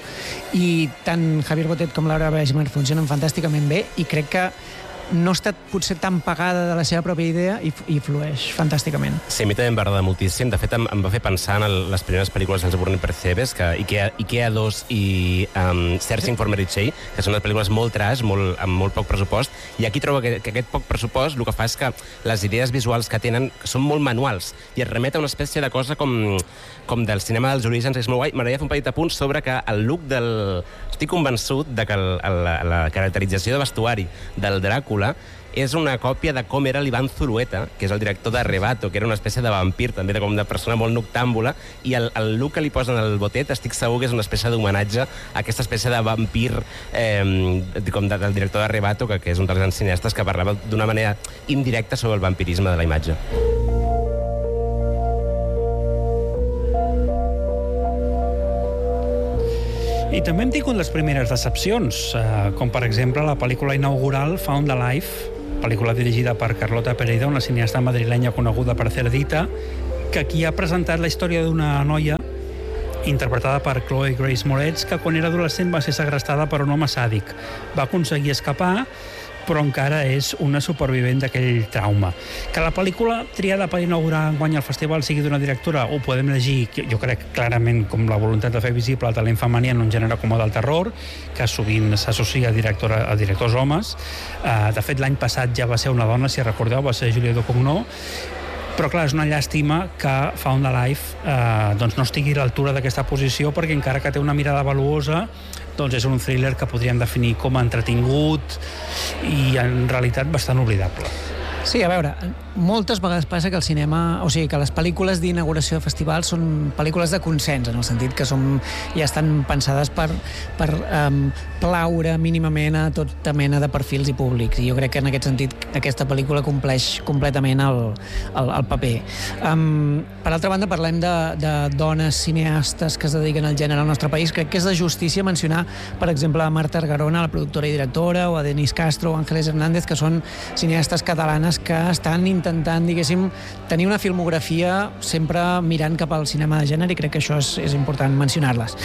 S3: i tant Javier Botet com Laura Weismar funcionen fantàsticament bé, i crec que no ha estat potser tan pagada de la seva pròpia idea i, i flueix fantàsticament.
S4: Sí, a mi també em va agradar moltíssim. De fet, em, em va fer pensar en el, les primeres pel·lícules dels Burning Percebes, que Ikea, Ikea dos i um, Searching for Mary Kay, que són unes pel·lícules molt trash, molt, amb molt poc pressupost, i aquí trobo que, que aquest poc pressupost el que fa és que les idees visuals que tenen són molt manuals, i es remet a una espècie de cosa com, com del cinema dels orígens. És molt guai. M'agradaria fer un petit apunt sobre que el look del... Estic convençut de que el, el, la caracterització de vestuari del Dràcula és una còpia de com era l'Ivan Zulueta, que és el director de Arrebato, que era una espècie de vampir, també de, com de persona molt noctàmbula, i el, el look que li posen al Botet estic segur que és una espècie d'homenatge a aquesta espècie de vampir eh, com de, del director de Arrebato, que, que és un dels grans cineastes que parlava d'una manera indirecta sobre el vampirisme de la imatge.
S2: I també hem tingut les primeres decepcions, eh, com per exemple la pel·lícula inaugural Found Alive, pel·lícula dirigida per Carlota Pereda, una cineasta madrilenya coneguda per Cerdita, que aquí ha presentat la història d'una noia interpretada per Chloe Grace Moretz, que quan era adolescent va ser segrestada per un home sàdic. Va aconseguir escapar, però encara és una supervivent d'aquell trauma. Que la pel·lícula triada per inaugurar enguany el festival sigui d'una directora, ho podem llegir, jo crec clarament, com la voluntat de fer visible el talent femení en un gènere com el del terror, que sovint s'associa a, directora, a directors homes. De fet, l'any passat ja va ser una dona, si recordeu, va ser Julia Ducournau. Però, clar, és una llàstima que Found Alive eh, doncs no estigui a l'altura d'aquesta posició, perquè encara que té una mirada valuosa, doncs és un thriller que podríem definir com a entretingut i, en realitat, bastant oblidable.
S3: Sí, a veure, moltes vegades passa que el cinema, o sigui, que les pel·lícules d'inauguració de festivals són pel·lícules de consens, en el sentit que són, ja estan pensades per, per um, plaure mínimament a tota mena de perfils i públics, i jo crec que en aquest sentit aquesta pel·lícula compleix completament el, el, el paper. Um, per altra banda, parlem de, de dones cineastes que es dediquen al gènere al nostre país. Crec que és de justícia mencionar, per exemple, a Marta Argarona, la productora i directora, o a Denise Castro o Ángeles Hernández, que són cineastes catalanes que estan intentant, diguéssim, tenir una filmografia sempre mirant cap al cinema de gènere, i crec que això és, és important mencionar-les.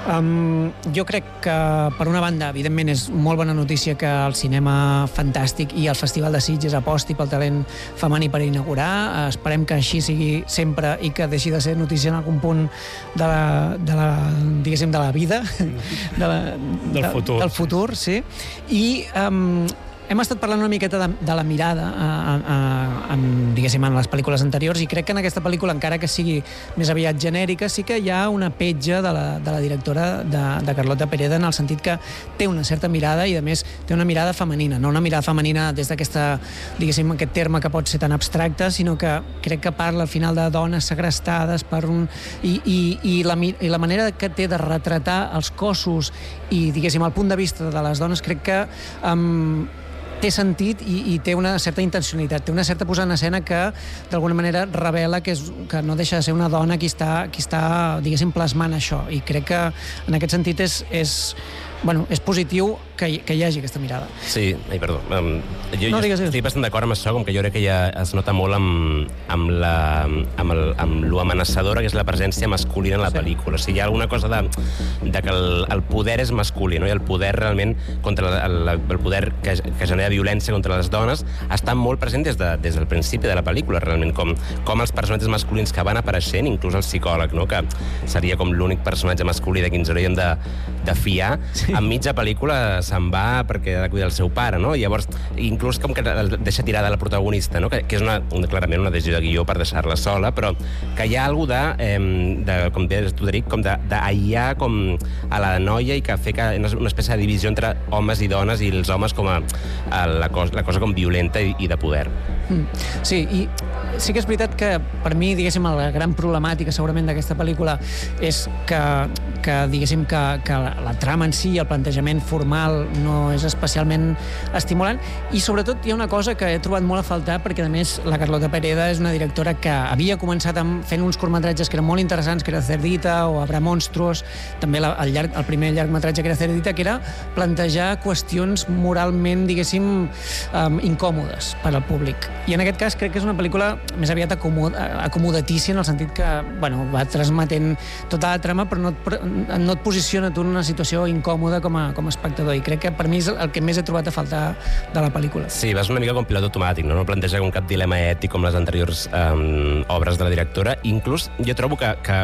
S3: Um, jo crec que, per una banda, evidentment és molt bona notícia que el cinema fantàstic i el Festival de Sitges aposti pel talent femení per inaugurar. Esperem que així sigui sempre i que deixi de ser notícia en algun punt de la, de la, diguéssim, de la vida, de la,
S2: del,
S3: de,
S2: futur.
S3: del futur, sí. I um, hem estat parlant una miqueta de, de la mirada a, a, a, en, diguéssim, en les pel·lícules anteriors, i crec que en aquesta pel·lícula, encara que sigui més aviat genèrica, sí que hi ha una petja de la, de la directora de, de Carlota Pereda, en el sentit que té una certa mirada i, a més, té una mirada femenina, no una mirada femenina des d'aquesta, diguéssim, aquest terme que pot ser tan abstracte, sinó que crec que parla al final de dones segrestades per un... I, i, i, la, i la manera que té de retratar els cossos i, diguéssim, el punt de vista de les dones, crec que um, té sentit i, i té una certa intencionalitat, té una certa posada en escena que d'alguna manera revela que, és, que no deixa de ser una dona qui està, qui està, diguéssim, plasmant això, i crec que en aquest sentit és, és, bueno, és positiu que hi, que hi hagi aquesta mirada.
S4: Sí, ai, perdó. Um, jo
S3: no,
S4: jo estic bastant d'acord amb això, com que jo crec que ja es nota molt amb, amb, la, amb, el, amb lo amenaçadora que és la presència masculina en la sí. pel·lícula. O sigui, hi ha alguna cosa de, de que el, el poder és masculí, no? I el poder realment, contra el, el poder que, que genera violència contra les dones, està molt present des, de, des del principi de la pel·lícula, realment, com, com els personatges masculins que van apareixent, inclús el psicòleg, no? Que seria com l'únic personatge masculí de qui ens hauríem de, de fiar, sí. En mitja pel·lícula se'n va perquè ha de cuidar el seu pare, no? I llavors, inclús com que el deixa tirada la protagonista, no? Que, que és una, una, clarament una decisió de guió per deixar-la sola, però que hi ha alguna de, eh, de com deies tu, Deric, com d'aïllar com a la noia i que fer que una espècie de divisió entre homes i dones, i els homes com a, a la, cosa, la cosa com violenta i, i de poder.
S3: Mm. Sí, i sí que és veritat que per mi, diguéssim, la gran problemàtica segurament d'aquesta pel·lícula és que, que diguéssim, que, que la, la trama en si, el plantejament formal no és especialment estimulant, i sobretot hi ha una cosa que he trobat molt a faltar, perquè a més la Carlota Pereda és una directora que havia començat amb, fent uns curtmetratges que eren molt interessants, que era Cerdita o Habrá monstruos, també la, el, llarg, el primer llargmetratge que era Cerdita, que era plantejar qüestions moralment, diguéssim, um, incòmodes per al públic. I en aquest cas crec que és una pel·lícula més aviat acomod, acomodatícia, en el sentit que, bueno, va transmetent tota la trama, però no et, no et posiciona tu en una situació incòmoda com a, com a espectador, i crec que per mi és el que més he trobat a faltar de la pel·lícula.
S4: Sí, vas una mica com pilot automàtic, no? No planteja com cap dilema ètic com les anteriors um, obres de la directora. Inclús jo trobo que, que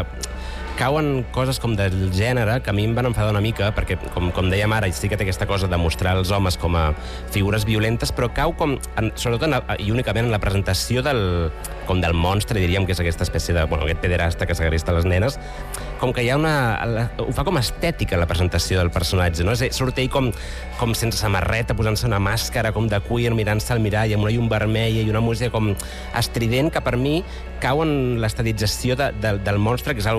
S4: cauen coses com del gènere que a mi em van enfadar una mica, perquè, com, com dèiem ara, sí que té aquesta cosa de mostrar els homes com a figures violentes, però cau com, en, sobretot en, i únicament en la presentació del, com del monstre, diríem, que és aquesta espècie de, bueno, aquest pederasta que segresta les nenes, com que hi ha una... La, ho fa com estètica, la presentació del personatge, no? És, surt ell com, com sense samarreta, posant-se una màscara com de cuir, mirant-se al mirall, amb una llum vermella i una música com estrident, que per mi cau en l'estadització de, de, del monstre, que és una que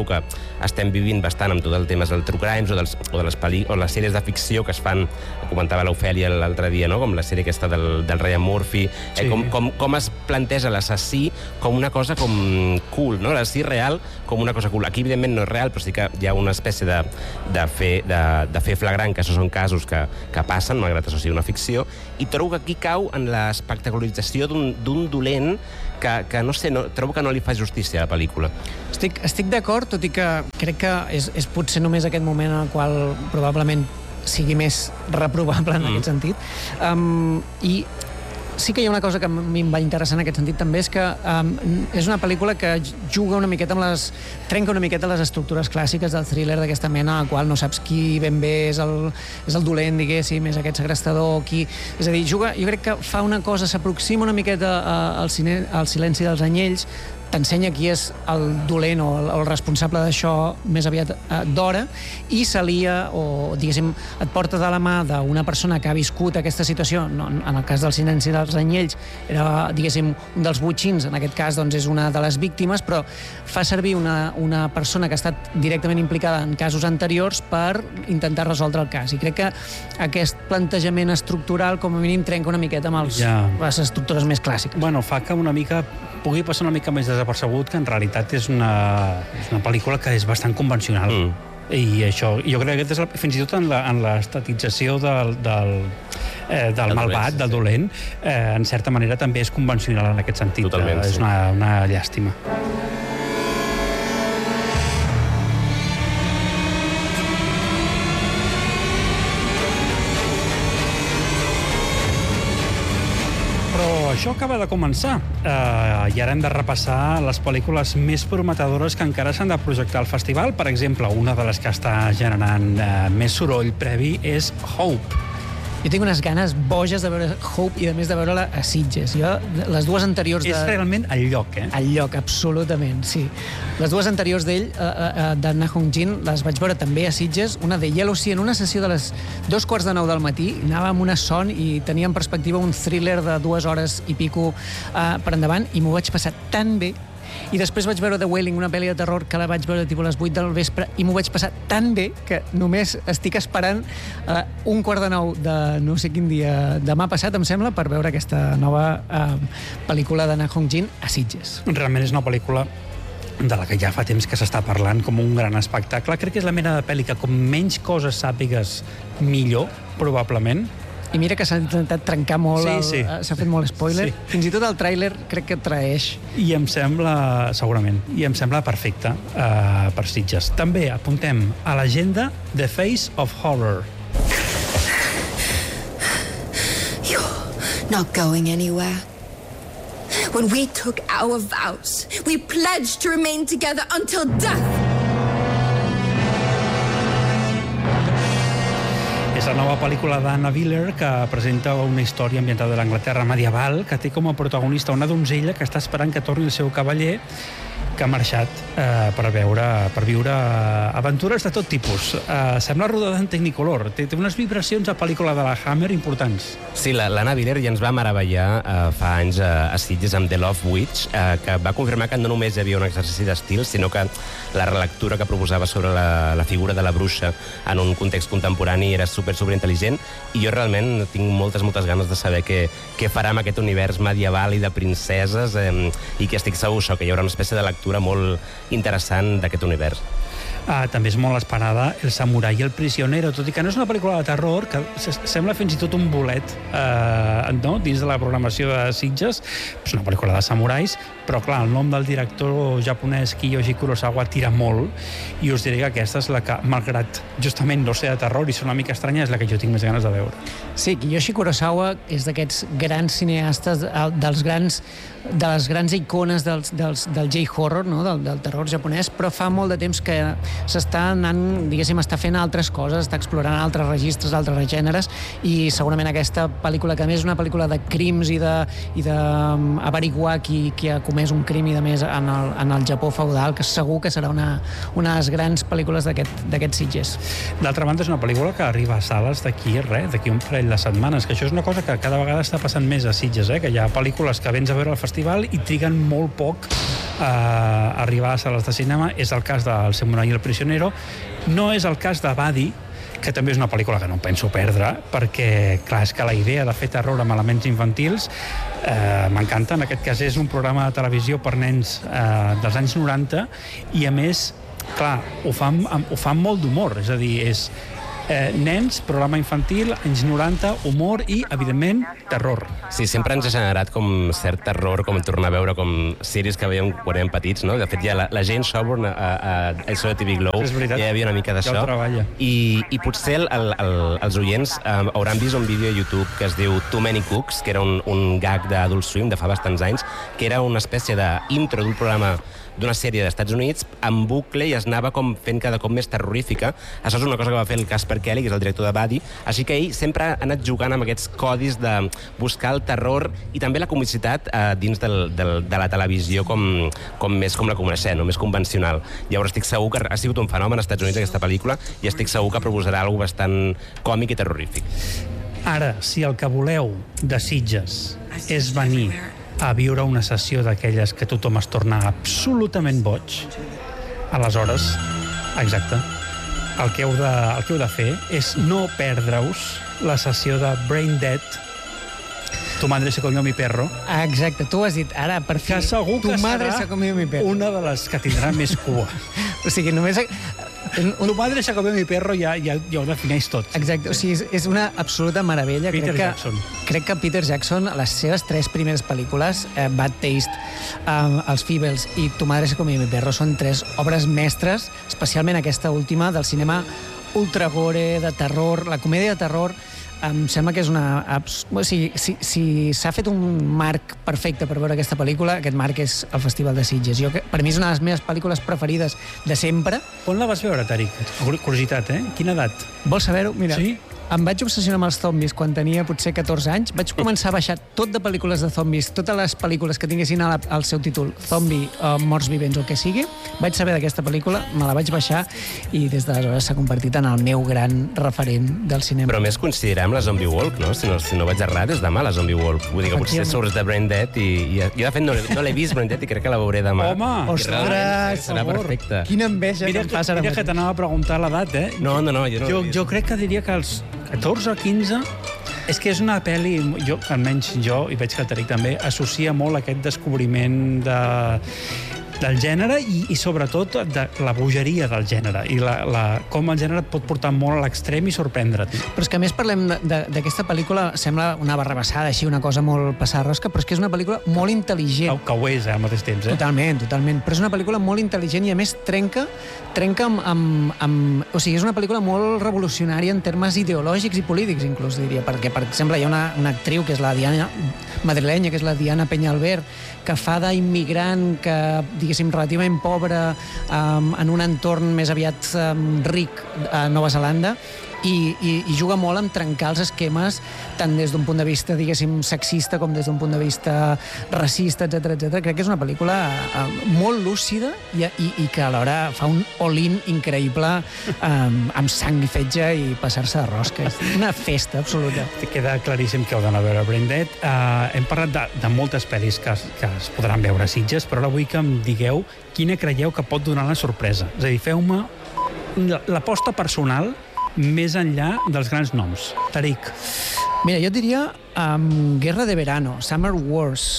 S4: estem vivint bastant amb tot el tema del true crimes o, dels, o, de les peli, o les sèries de ficció que es fan, comentava l'Ofèlia l'altre dia, no? Com la sèrie aquesta del, del Ryan Murphy, sí. eh, com, com, com es planteja l'assassí com una cosa com cool, no? L'assassí real com una cosa cool. Aquí, evidentment, no és real, però sí que hi ha una espècie de, de, fer, de, de fer flagrant, que això són casos que, que passen, malgrat això sigui una ficció, i trobo que aquí cau en l'espectacularització d'un dolent que, que no sé, no, trobo que no li fa justícia a la pel·lícula.
S3: Estic, estic d'acord, tot i que crec que és, és potser només aquest moment en el qual probablement sigui més reprovable en mm. aquest sentit. Um, I sí que hi ha una cosa que a mi em va interessar en aquest sentit també, és que um, és una pel·lícula que juga una miqueta amb les... trenca una miqueta les estructures clàssiques del thriller d'aquesta mena, en la qual no saps qui ben bé és el, és el dolent, diguéssim, és aquest segrestador, qui... És a dir, juga, jo crec que fa una cosa, s'aproxima una miqueta al, cine, al silenci dels anyells, t'ensenya qui és el dolent o el, el responsable d'això més aviat eh, d'hora, i s'alia o, diguéssim, et porta de la mà d'una persona que ha viscut aquesta situació. No, en el cas del silenci dels anyells era, diguéssim, un dels botxins, en aquest cas doncs, és una de les víctimes, però fa servir una, una persona que ha estat directament implicada en casos anteriors per intentar resoldre el cas. I crec que aquest plantejament estructural, com a mínim, trenca una miqueta amb els, ja. les estructures més clàssiques.
S2: Bueno, fa que una mica pugui passar una mica més desapercebut, que en realitat és una, és una pel·lícula que és bastant convencional. Mm. I això, jo crec que és la, fins i tot en l'estatització del, del, eh, del el malvat, dolent, del dolent, eh, en certa manera també és convencional en aquest sentit.
S4: Totalment,
S2: eh, és
S4: sí.
S2: una, una llàstima. Això acaba de començar uh, i ara hem de repassar les pel·lícules més prometedores que encara s'han de projectar al festival. Per exemple, una de les que està generant uh, més soroll previ és Hope.
S3: Jo tinc unes ganes boges de veure Hope i, a més, de veure-la a Sitges. Jo, les dues anteriors... De...
S2: És realment el lloc, eh?
S3: El lloc, absolutament, sí. Les dues anteriors d'ell, uh, uh, de Na Hong Jin, les vaig veure també a Sitges. Una de Yellow Sea, en una sessió de les dos quarts de nou del matí. Anava amb una son i tenia en perspectiva un thriller de dues hores i pico uh, per endavant, i m'ho vaig passar tan bé. I després vaig veure The Wailing, una pel·li de terror que la vaig veure tipus a les vuit del vespre, i m'ho vaig passar tan bé que només estic esperant uh, un quart de nou de no sé quin dia, demà passat, em sembla, per veure aquesta nova uh, pel·lícula de Na Hong Jin a Sitges.
S2: Realment és una pel·lícula de la que ja fa temps que s'està parlant com un gran espectacle. Crec que és la mena de pel·li que com menys coses sàpigues, millor, probablement.
S3: I mira que s'ha intentat trencar molt,
S2: sí, sí.
S3: s'ha fet molt spoiler. Sí. Fins i tot el tràiler crec que traeix.
S2: I em sembla, segurament, i em sembla perfecte uh, per Sitges. També apuntem a l'agenda The Face of Horror.
S7: You're not going anywhere. When we took our vows, we pledged to remain together until death.
S2: És la nova pel·lícula d'Anna Wheeler, que presenta una història ambientada a l'Anglaterra medieval, que té com a protagonista una donzella que està esperant que torni el seu cavaller, que ha marxat eh, per, veure, per viure aventures de tot tipus. Eh, sembla rodada en Technicolor. Té, té unes vibracions a pel·lícula de la Hammer importants.
S4: Sí, l'Anna Wheeler ja ens va meravellar eh, fa anys a, a Sitges amb The Love Witch, eh, que va confirmar que no només hi havia un exercici d'estil, sinó que la relectura que proposava sobre la, la figura de la bruixa en un context contemporani era super, super intel·ligent, i jo realment tinc moltes, moltes ganes de saber què, què farà amb aquest univers medieval i de princeses, eh, i que estic segur això, que hi haurà una espècie de lectura molt interessant d'aquest univers.
S2: Uh, també és molt esperada El samurai i el prisionero, tot i que no és una pel·lícula de terror, que sembla fins i tot un bolet uh, no? dins de la programació de Sitges. És una pel·lícula de samurais, però clar, el nom del director japonès Kiyoshi Kurosawa tira molt, i us diré que aquesta és la que, malgrat justament no ser de terror i ser una mica estranya, és la que jo tinc més ganes de veure.
S3: Sí, Kiyoshi Kurosawa és d'aquests grans cineastes, dels grans, de les grans icones dels, dels, del J-horror, no? del, del terror japonès, però fa molt de temps que s'està anant, diguéssim, està fent altres coses, està explorant altres registres, altres gèneres, i segurament aquesta pel·lícula, que a més és una pel·lícula de crims i de, i de um, averiguar qui, qui ha comès un crim i de més en el, en el Japó feudal, que segur que serà una, una de les grans pel·lícules d'aquests Sitges.
S2: D'altra banda, és una pel·lícula que arriba a sales d'aquí, res, d'aquí un parell de setmanes, que això és una cosa que cada vegada està passant més a Sitges, eh? Que hi ha pel·lícules que vens a veure al festival i triguen molt poc eh, arribar a sales de cinema. És el cas del Samurai i el prisionero. No és el cas de Buddy, que també és una pel·lícula que no penso perdre, perquè, clar, és que la idea de fer terror amb elements infantils eh, m'encanta. En aquest cas és un programa de televisió per nens eh, dels anys noranta i, a més, clar, ho fan, ho fan molt d'humor, és a dir, és eh, nens, programa infantil, anys noranta, humor i, evidentment, terror.
S4: Sí, sempre ens ha generat com cert terror, com tornar a veure com sèries que veiem quan érem petits, no? De fet, ja la, la Jane Sherburne a, a, a això de T V Glow ja hi havia una mica d'això.
S2: Ja ho treballa.
S4: I, i potser el, el, el, els oients eh, hauran vist un vídeo a YouTube que es diu Too Many Cooks, que era un, un gag d'Adult Swim de fa bastants anys, que era una espècie d'intro d'un programa d'una sèrie dels Estats Units en bucle i es anava com fent cada cop més terrorífica. Això és una cosa que va fer el Casper Kelly, que és el director de Buddy, així que ell sempre ha anat jugant amb aquests codis de buscar el terror i també la comicitat eh, dins del, del, de la televisió com, com més com la coneixem, no? Més convencional. Llavors estic segur que ha sigut un fenomen als Estats Units aquesta pel·lícula i estic segur que proposarà alguna cosa bastant còmic i terrorífic.
S2: Ara, si el que voleu de Sitges és venir a viure una sessió d'aquelles que tothom es torna absolutament boig, aleshores, exacte, el que heu de, el que heu de fer és no perdre-us la sessió de Brain Dead, Tu madre se comió mi perro.
S3: Ah, exacte, tu has dit, ara, per fi,
S2: que segur
S3: tu
S2: que
S3: madre se comió mi perro.
S2: Una de les que tindrà més cua.
S3: O sigui, només...
S2: Un... Tu madre se comió mi perro ja, ja, ja ho defineix tot.
S3: Exacte, o sigui, és, és una absoluta meravella.
S2: Peter
S3: crec que,
S2: Jackson.
S3: Crec que Peter Jackson, les seves tres primeres pel·lícules, eh, Bad Taste, eh, Els Feebles i Tu madre se comió mi perro, són tres obres mestres, especialment aquesta última, del cinema ultra gore, de terror, la comèdia de terror. Em sembla que és una... O sigui, si, si s'ha fet un marc perfecte per veure aquesta pel·lícula, aquest marc és el Festival de Sitges. Jo, per mi és una de les meves pel·lícules preferides de sempre.
S2: On la vas veure, Tariq? Curiositat, eh? Quina edat?
S3: Vols saber-ho? Mira,
S2: sí?
S3: Em vaig obsessionar amb els zombis quan tenia potser catorze anys. Vaig començar a baixar tot de pel·lícules de zombis, totes les pel·lícules que tinguessin al, al seu títol Zombi, uh, Morts Vivents o el que sigui. Vaig saber d'aquesta pel·lícula, me la vaig baixar i des d'aleshores s'ha convertit en el meu gran referent del cinema.
S4: Però més considerem la Zombie Walk, no? Si no, si no vaig errat, és demà la Zombie Walk. Vull dir que potser surts de Brain Dead i... i jo, de fet, no, no l'he vist, Brain Dead, i crec que la veuré demà.
S2: Home!
S3: Ostres!
S4: Serà perfecte.
S3: Quina enveja
S2: mira,
S3: que em fas ara.
S2: Mira que t'anava a preguntar l'edat, eh?
S4: No, no, no. Jo, no
S2: jo, jo crec que diria que els catorze o quinze... És que és una pel·li, jo, almenys jo, i veig que el Tariq també, associa molt aquest descobriment de, del gènere i, i sobretot de la bogeria del gènere i la, la, com el gènere et pot portar molt a l'extrem i sorprendre't.
S3: Però és que a més parlem d'aquesta pel·lícula, sembla una barrabassada, així, una cosa molt passada rosca, però és que és una pel·lícula molt intel·ligent.
S2: Que, que ho és, eh, al mateix temps, eh?
S3: Totalment, totalment. Però és una pel·lícula molt intel·ligent i, a més, trenca, trenca amb, amb, amb... O sigui, és una pel·lícula molt revolucionària en termes ideològics i polítics, inclús, diria, perquè, per exemple, hi ha una, una actriu que és la Diana madrilenya, que és la Diana Peñalver, que fa d'immigrant, que, diguéssim, relativament pobra, um, en un entorn més aviat um, ric a Nova Zelanda, i, i, i juga molt amb trencar els esquemes tant des d'un punt de vista, diguéssim, sexista com des d'un punt de vista racista, etcètera, etcètera. Crec que és una pel·lícula uh, molt lúcida i, i, i que alhora fa un all-in increïble um, amb sang i fetge i passar-se de rosca. És una festa absoluta.
S2: Queda claríssim que heu d'anar a veure Brain Dead. Uh, hem parlat de, de moltes pel·lis que, que es podran veure a Sitges, però ara vull que em digueu quina creieu que pot donar la sorpresa. És a dir, feu-me l'aposta personal més enllà dels grans noms. Tariq.
S3: Mira, jo diria um, Guerra de Verano, Summer Wars.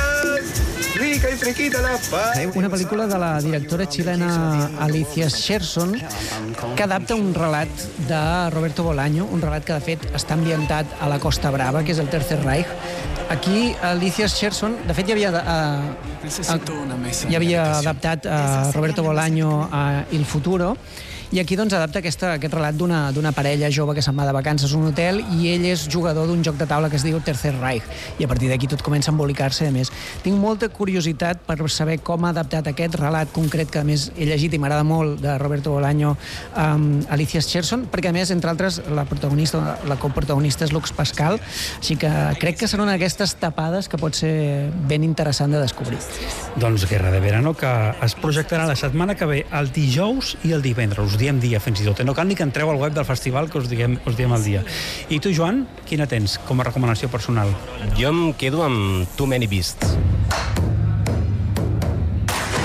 S9: Rica y fresquita la paz.
S3: Una pel·lícula de la directora xilena Alicia Scherson que adapta un relat de Roberto Bolaño, un relat que de fet està ambientat a la Costa Brava, que és el Tercer Reich. Aquí Alicia Scherson, de fet ja havia, uh, uh, ja havia adaptat a uh, Roberto Bolaño a Il Futuro, i aquí doncs adapta aquesta, aquest relat d'una d'una parella jove que se'n va de vacances a un hotel i ell és jugador d'un joc de taula que es diu Tercer Reich, i a partir d'aquí tot comença a embolicar-se. A més, tinc molta curiositat per saber com ha adaptat aquest relat concret, que a més he llegit i m'agrada molt, de Roberto Bolaño, um, Alicia Scherson, perquè a més, entre altres, la protagonista, la coprotagonista és Lux Pascal, així que crec que serà una d'aquestes tapades que pot ser ben interessant de descobrir.
S2: Doncs Guerra de Verano, que es projectarà la setmana que ve, el dijous i el divendres. Us diem dia, fins i tot. No cal ni que entreu al web del festival, que us diguem, us diem el dia. I tu, Joan, quina tens com a recomanació personal?
S4: Jo em quedo amb Too Many Beasts.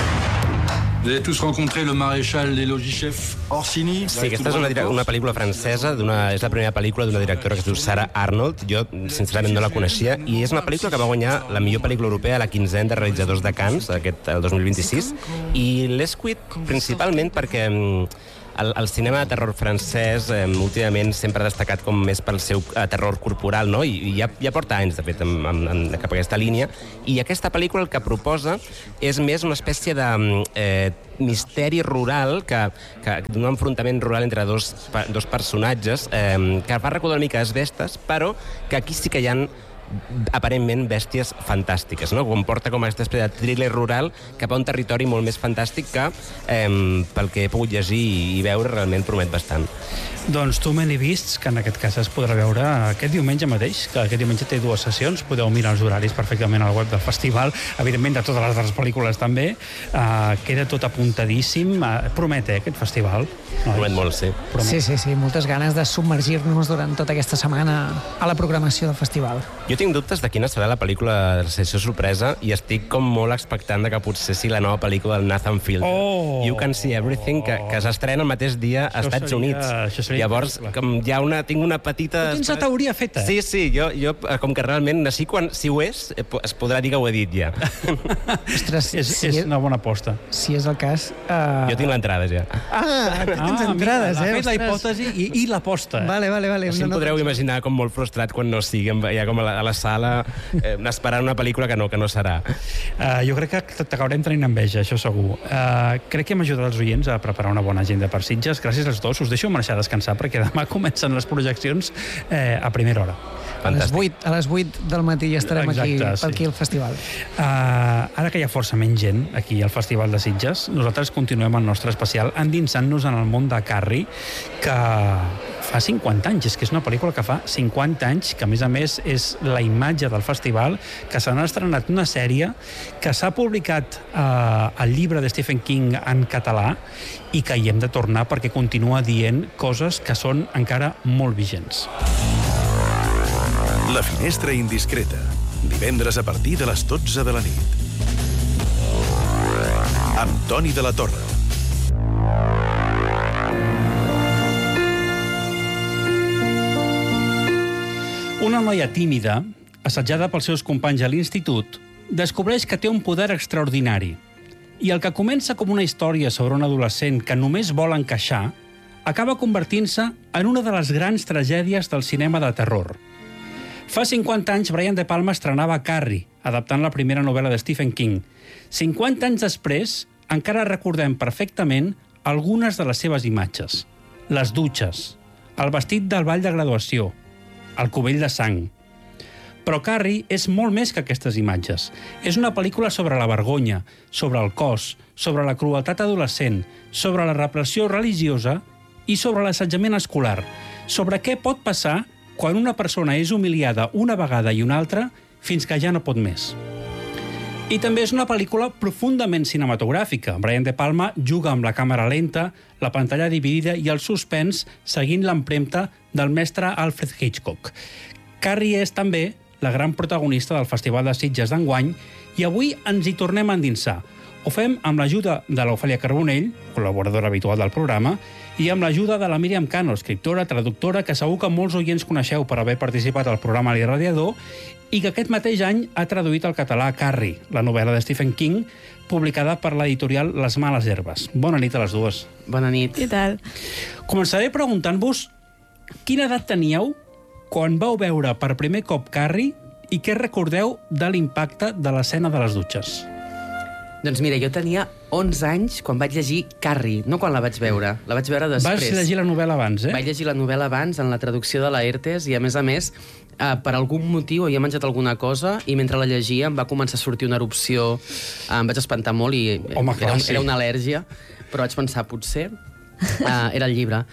S10: Vous avez tous rencontré le maréchal des logis-chefs Orsini?
S4: Sí, aquesta és una, una pel·lícula francesa, és la primera pel·lícula d'una directora que es diu Sarah Arnold. Jo, sincerament, no la coneixia, i és una pel·lícula que va guanyar la millor pel·lícula europea a la quinzena de realitzadors de Cannes, aquest, el dos mil vint-i-sis, i l'he escollit principalment perquè el, el cinema de terror francès eh, últimament sempre ha destacat com més pel seu eh, terror corporal, no? I, i ja, ja porta anys, de fet, en, en, en, cap a aquesta línia, i aquesta pel·lícula el que proposa és més una espècie de eh, misteri rural, que, que d'un enfrontament rural entre dos, dos personatges, eh, que fa recordar una mica Asbestes, però que aquí sí que hi ha aparentment bèsties fantàstiques, no? Comporta com aquesta espècie de thriller rural cap a un territori molt més fantàstic que, eh, pel que he pogut llegir i veure, realment promet bastant.
S2: Doncs Too Many Beasts, que en aquest cas es podrà veure aquest diumenge mateix, que aquest diumenge té dues sessions, podeu mirar els horaris perfectament al web del festival, evidentment de totes les altres pel·lícules també, uh, queda tot apuntadíssim, uh, promet, eh, aquest festival.
S4: Nois? Promet molt, sí.
S3: Promet. Sí, sí, sí, moltes ganes de submergir-nos durant tota aquesta setmana a la programació del festival.
S4: Jo tinc dubtes de quina serà la pel·lícula de la sessió sorpresa i estic com molt expectant de que potser sigui la nova pel·lícula del Nathan Fielder,
S2: oh!
S4: You Can See Everything, que, que s'estrena el mateix dia als Estats seria, Units. Llavors, com ja una, tinc una petita...
S2: Tu tens la teoria feta.
S4: Sí, sí, jo, jo com que realment, així quan, si ho és, es podrà dir que ho he dit ja.
S3: Ostres,
S2: és,
S3: si
S2: és una bona aposta.
S3: Si és el cas... Uh...
S4: Jo tinc l'entrada ja.
S3: Ah, tens
S2: ah,
S3: entrades,
S2: mira,
S3: eh?
S2: Ha fet la hipòtesi i, i l'aposta.
S3: Vale, vale, vale.
S4: Així em podreu imaginar com molt frustrat quan no sigui, ja com a la, a la sala, eh, esperant una pel·lícula que no, que no serà.
S2: Uh, jo crec que t'acabarem tenint enveja, això segur. Uh, crec que hem ajudat els oients a preparar una bona agenda per Sitges. Gràcies als dos. Us deixo marxar a descansar perquè demà comencen les projeccions eh, a primera hora.
S3: A les vuit, a les vuit del matí ja estarem Exacte, aquí, sí. aquí al festival.
S2: Uh, ara que hi ha força menys gent aquí al Festival de Sitges, nosaltres continuem el nostre especial endinsant-nos en el món de Carrie, que fa cinquanta anys, és que és una pel·lícula que fa cinquanta anys, que a més a més és la imatge del festival, que se n'ha estrenat una sèrie, que s'ha publicat uh, el llibre de Stephen King en català i que hi hem de tornar perquè continua dient coses que són encara molt vigents.
S1: La finestra indiscreta. Divendres a partir de les dotze de la nit. Amb Toni de la Torre.
S2: Una noia tímida, assetjada pels seus companys a l'institut, descobreix que té un poder extraordinari. I el que comença com una història sobre un adolescent que només vol encaixar, acaba convertint-se en una de les grans tragèdies del cinema de terror. Fa cinquanta anys, Brian De Palma estrenava Carrie, adaptant la primera novel·la de Stephen King. cinquanta anys després, encara recordem perfectament algunes de les seves imatges. Les dutxes, el vestit del ball de graduació, el cubell de sang. Però Carrie és molt més que aquestes imatges. És una pel·lícula sobre la vergonya, sobre el cos, sobre la crueltat adolescent, sobre la repressió religiosa i sobre l'assetjament escolar, sobre què pot passar quan una persona és humiliada una vegada i una altra fins que ja no pot més. I també és una pel·lícula profundament cinematogràfica. Brian De Palma juga amb la càmera lenta, la pantalla dividida i el suspens seguint l'empremta del mestre Alfred Hitchcock. Carrie és també la gran protagonista del Festival de Sitges d'enguany i avui ens hi tornem a endinsar. Ho fem amb l'ajuda de l'Ofèlia Carbonell, col·laboradora habitual del programa, i amb l'ajuda de la Míriam Cano, escriptora, traductora, que segur que molts oients coneixeu per haver participat al programa L'Irradiador i que aquest mateix any ha traduït al català Carrie, la novel·la de Stephen King, publicada per l'editorial Les Males Herbes. Bona nit a les dues.
S11: Bona nit.
S12: Què tal?
S2: Començaré preguntant-vos quina edat teníeu quan vau veure per primer cop Carrie i què recordeu de l'impacte de l'escena de les dutxes.
S11: Doncs mira, jo tenia onze anys quan vaig llegir Carrie, no quan la vaig veure, la vaig veure després.
S2: Vas llegir la novel·la abans, eh?
S11: Vaig llegir la novel·la abans, en la traducció de Laertes, i a més a més, eh, per algun motiu havia menjat alguna cosa i mentre la llegia em va començar a sortir una erupció, eh, em vaig espantar molt i
S2: Home, clar,
S11: era,
S2: sí.
S11: era una al·lèrgia, però vaig pensar, potser eh, era el llibre.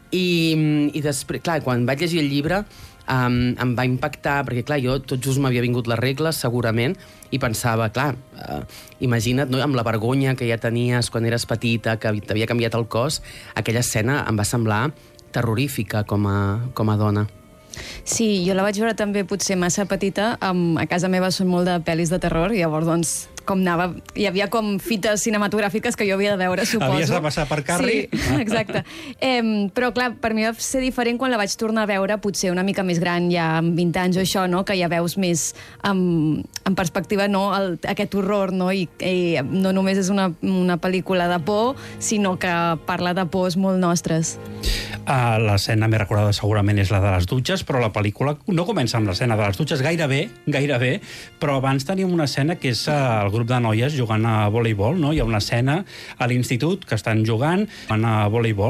S11: I, i després, clar, quan vaig llegir el llibre, Um, em va impactar, perquè clar, jo tot just m'havia vingut les regles, segurament, i pensava, clar, uh, imagina't, no, amb la vergonya que ja tenies quan eres petita, que t'havia canviat el cos, aquella escena em va semblar terrorífica com a, com a dona.
S12: Sí, jo la vaig veure també potser massa petita. Um, a casa meva són molt de pel·lis de terror, i llavors, doncs, com anava... Hi havia com fites cinematogràfiques que jo havia de veure, suposo.
S2: Havies de passar per Carri?
S12: Sí, exacte. Eh, però, clar, per mi va ser diferent quan la vaig tornar a veure, potser una mica més gran, ja amb vint anys o això, no? Que ja veus més amb, en perspectiva, no? El, aquest horror, no? I, i no només és una, una pel·lícula de por, sinó que parla de pors molt nostres.
S2: Uh, l'escena més recordada segurament és la de les dutxes, però la pel·lícula no comença amb l'escena de les dutxes, gairebé, gairebé, però abans tenim una escena que és uh, el grup de noies jugant a voleibol, no? Hi ha una escena a l'institut que estan jugant, jugant a voleibol.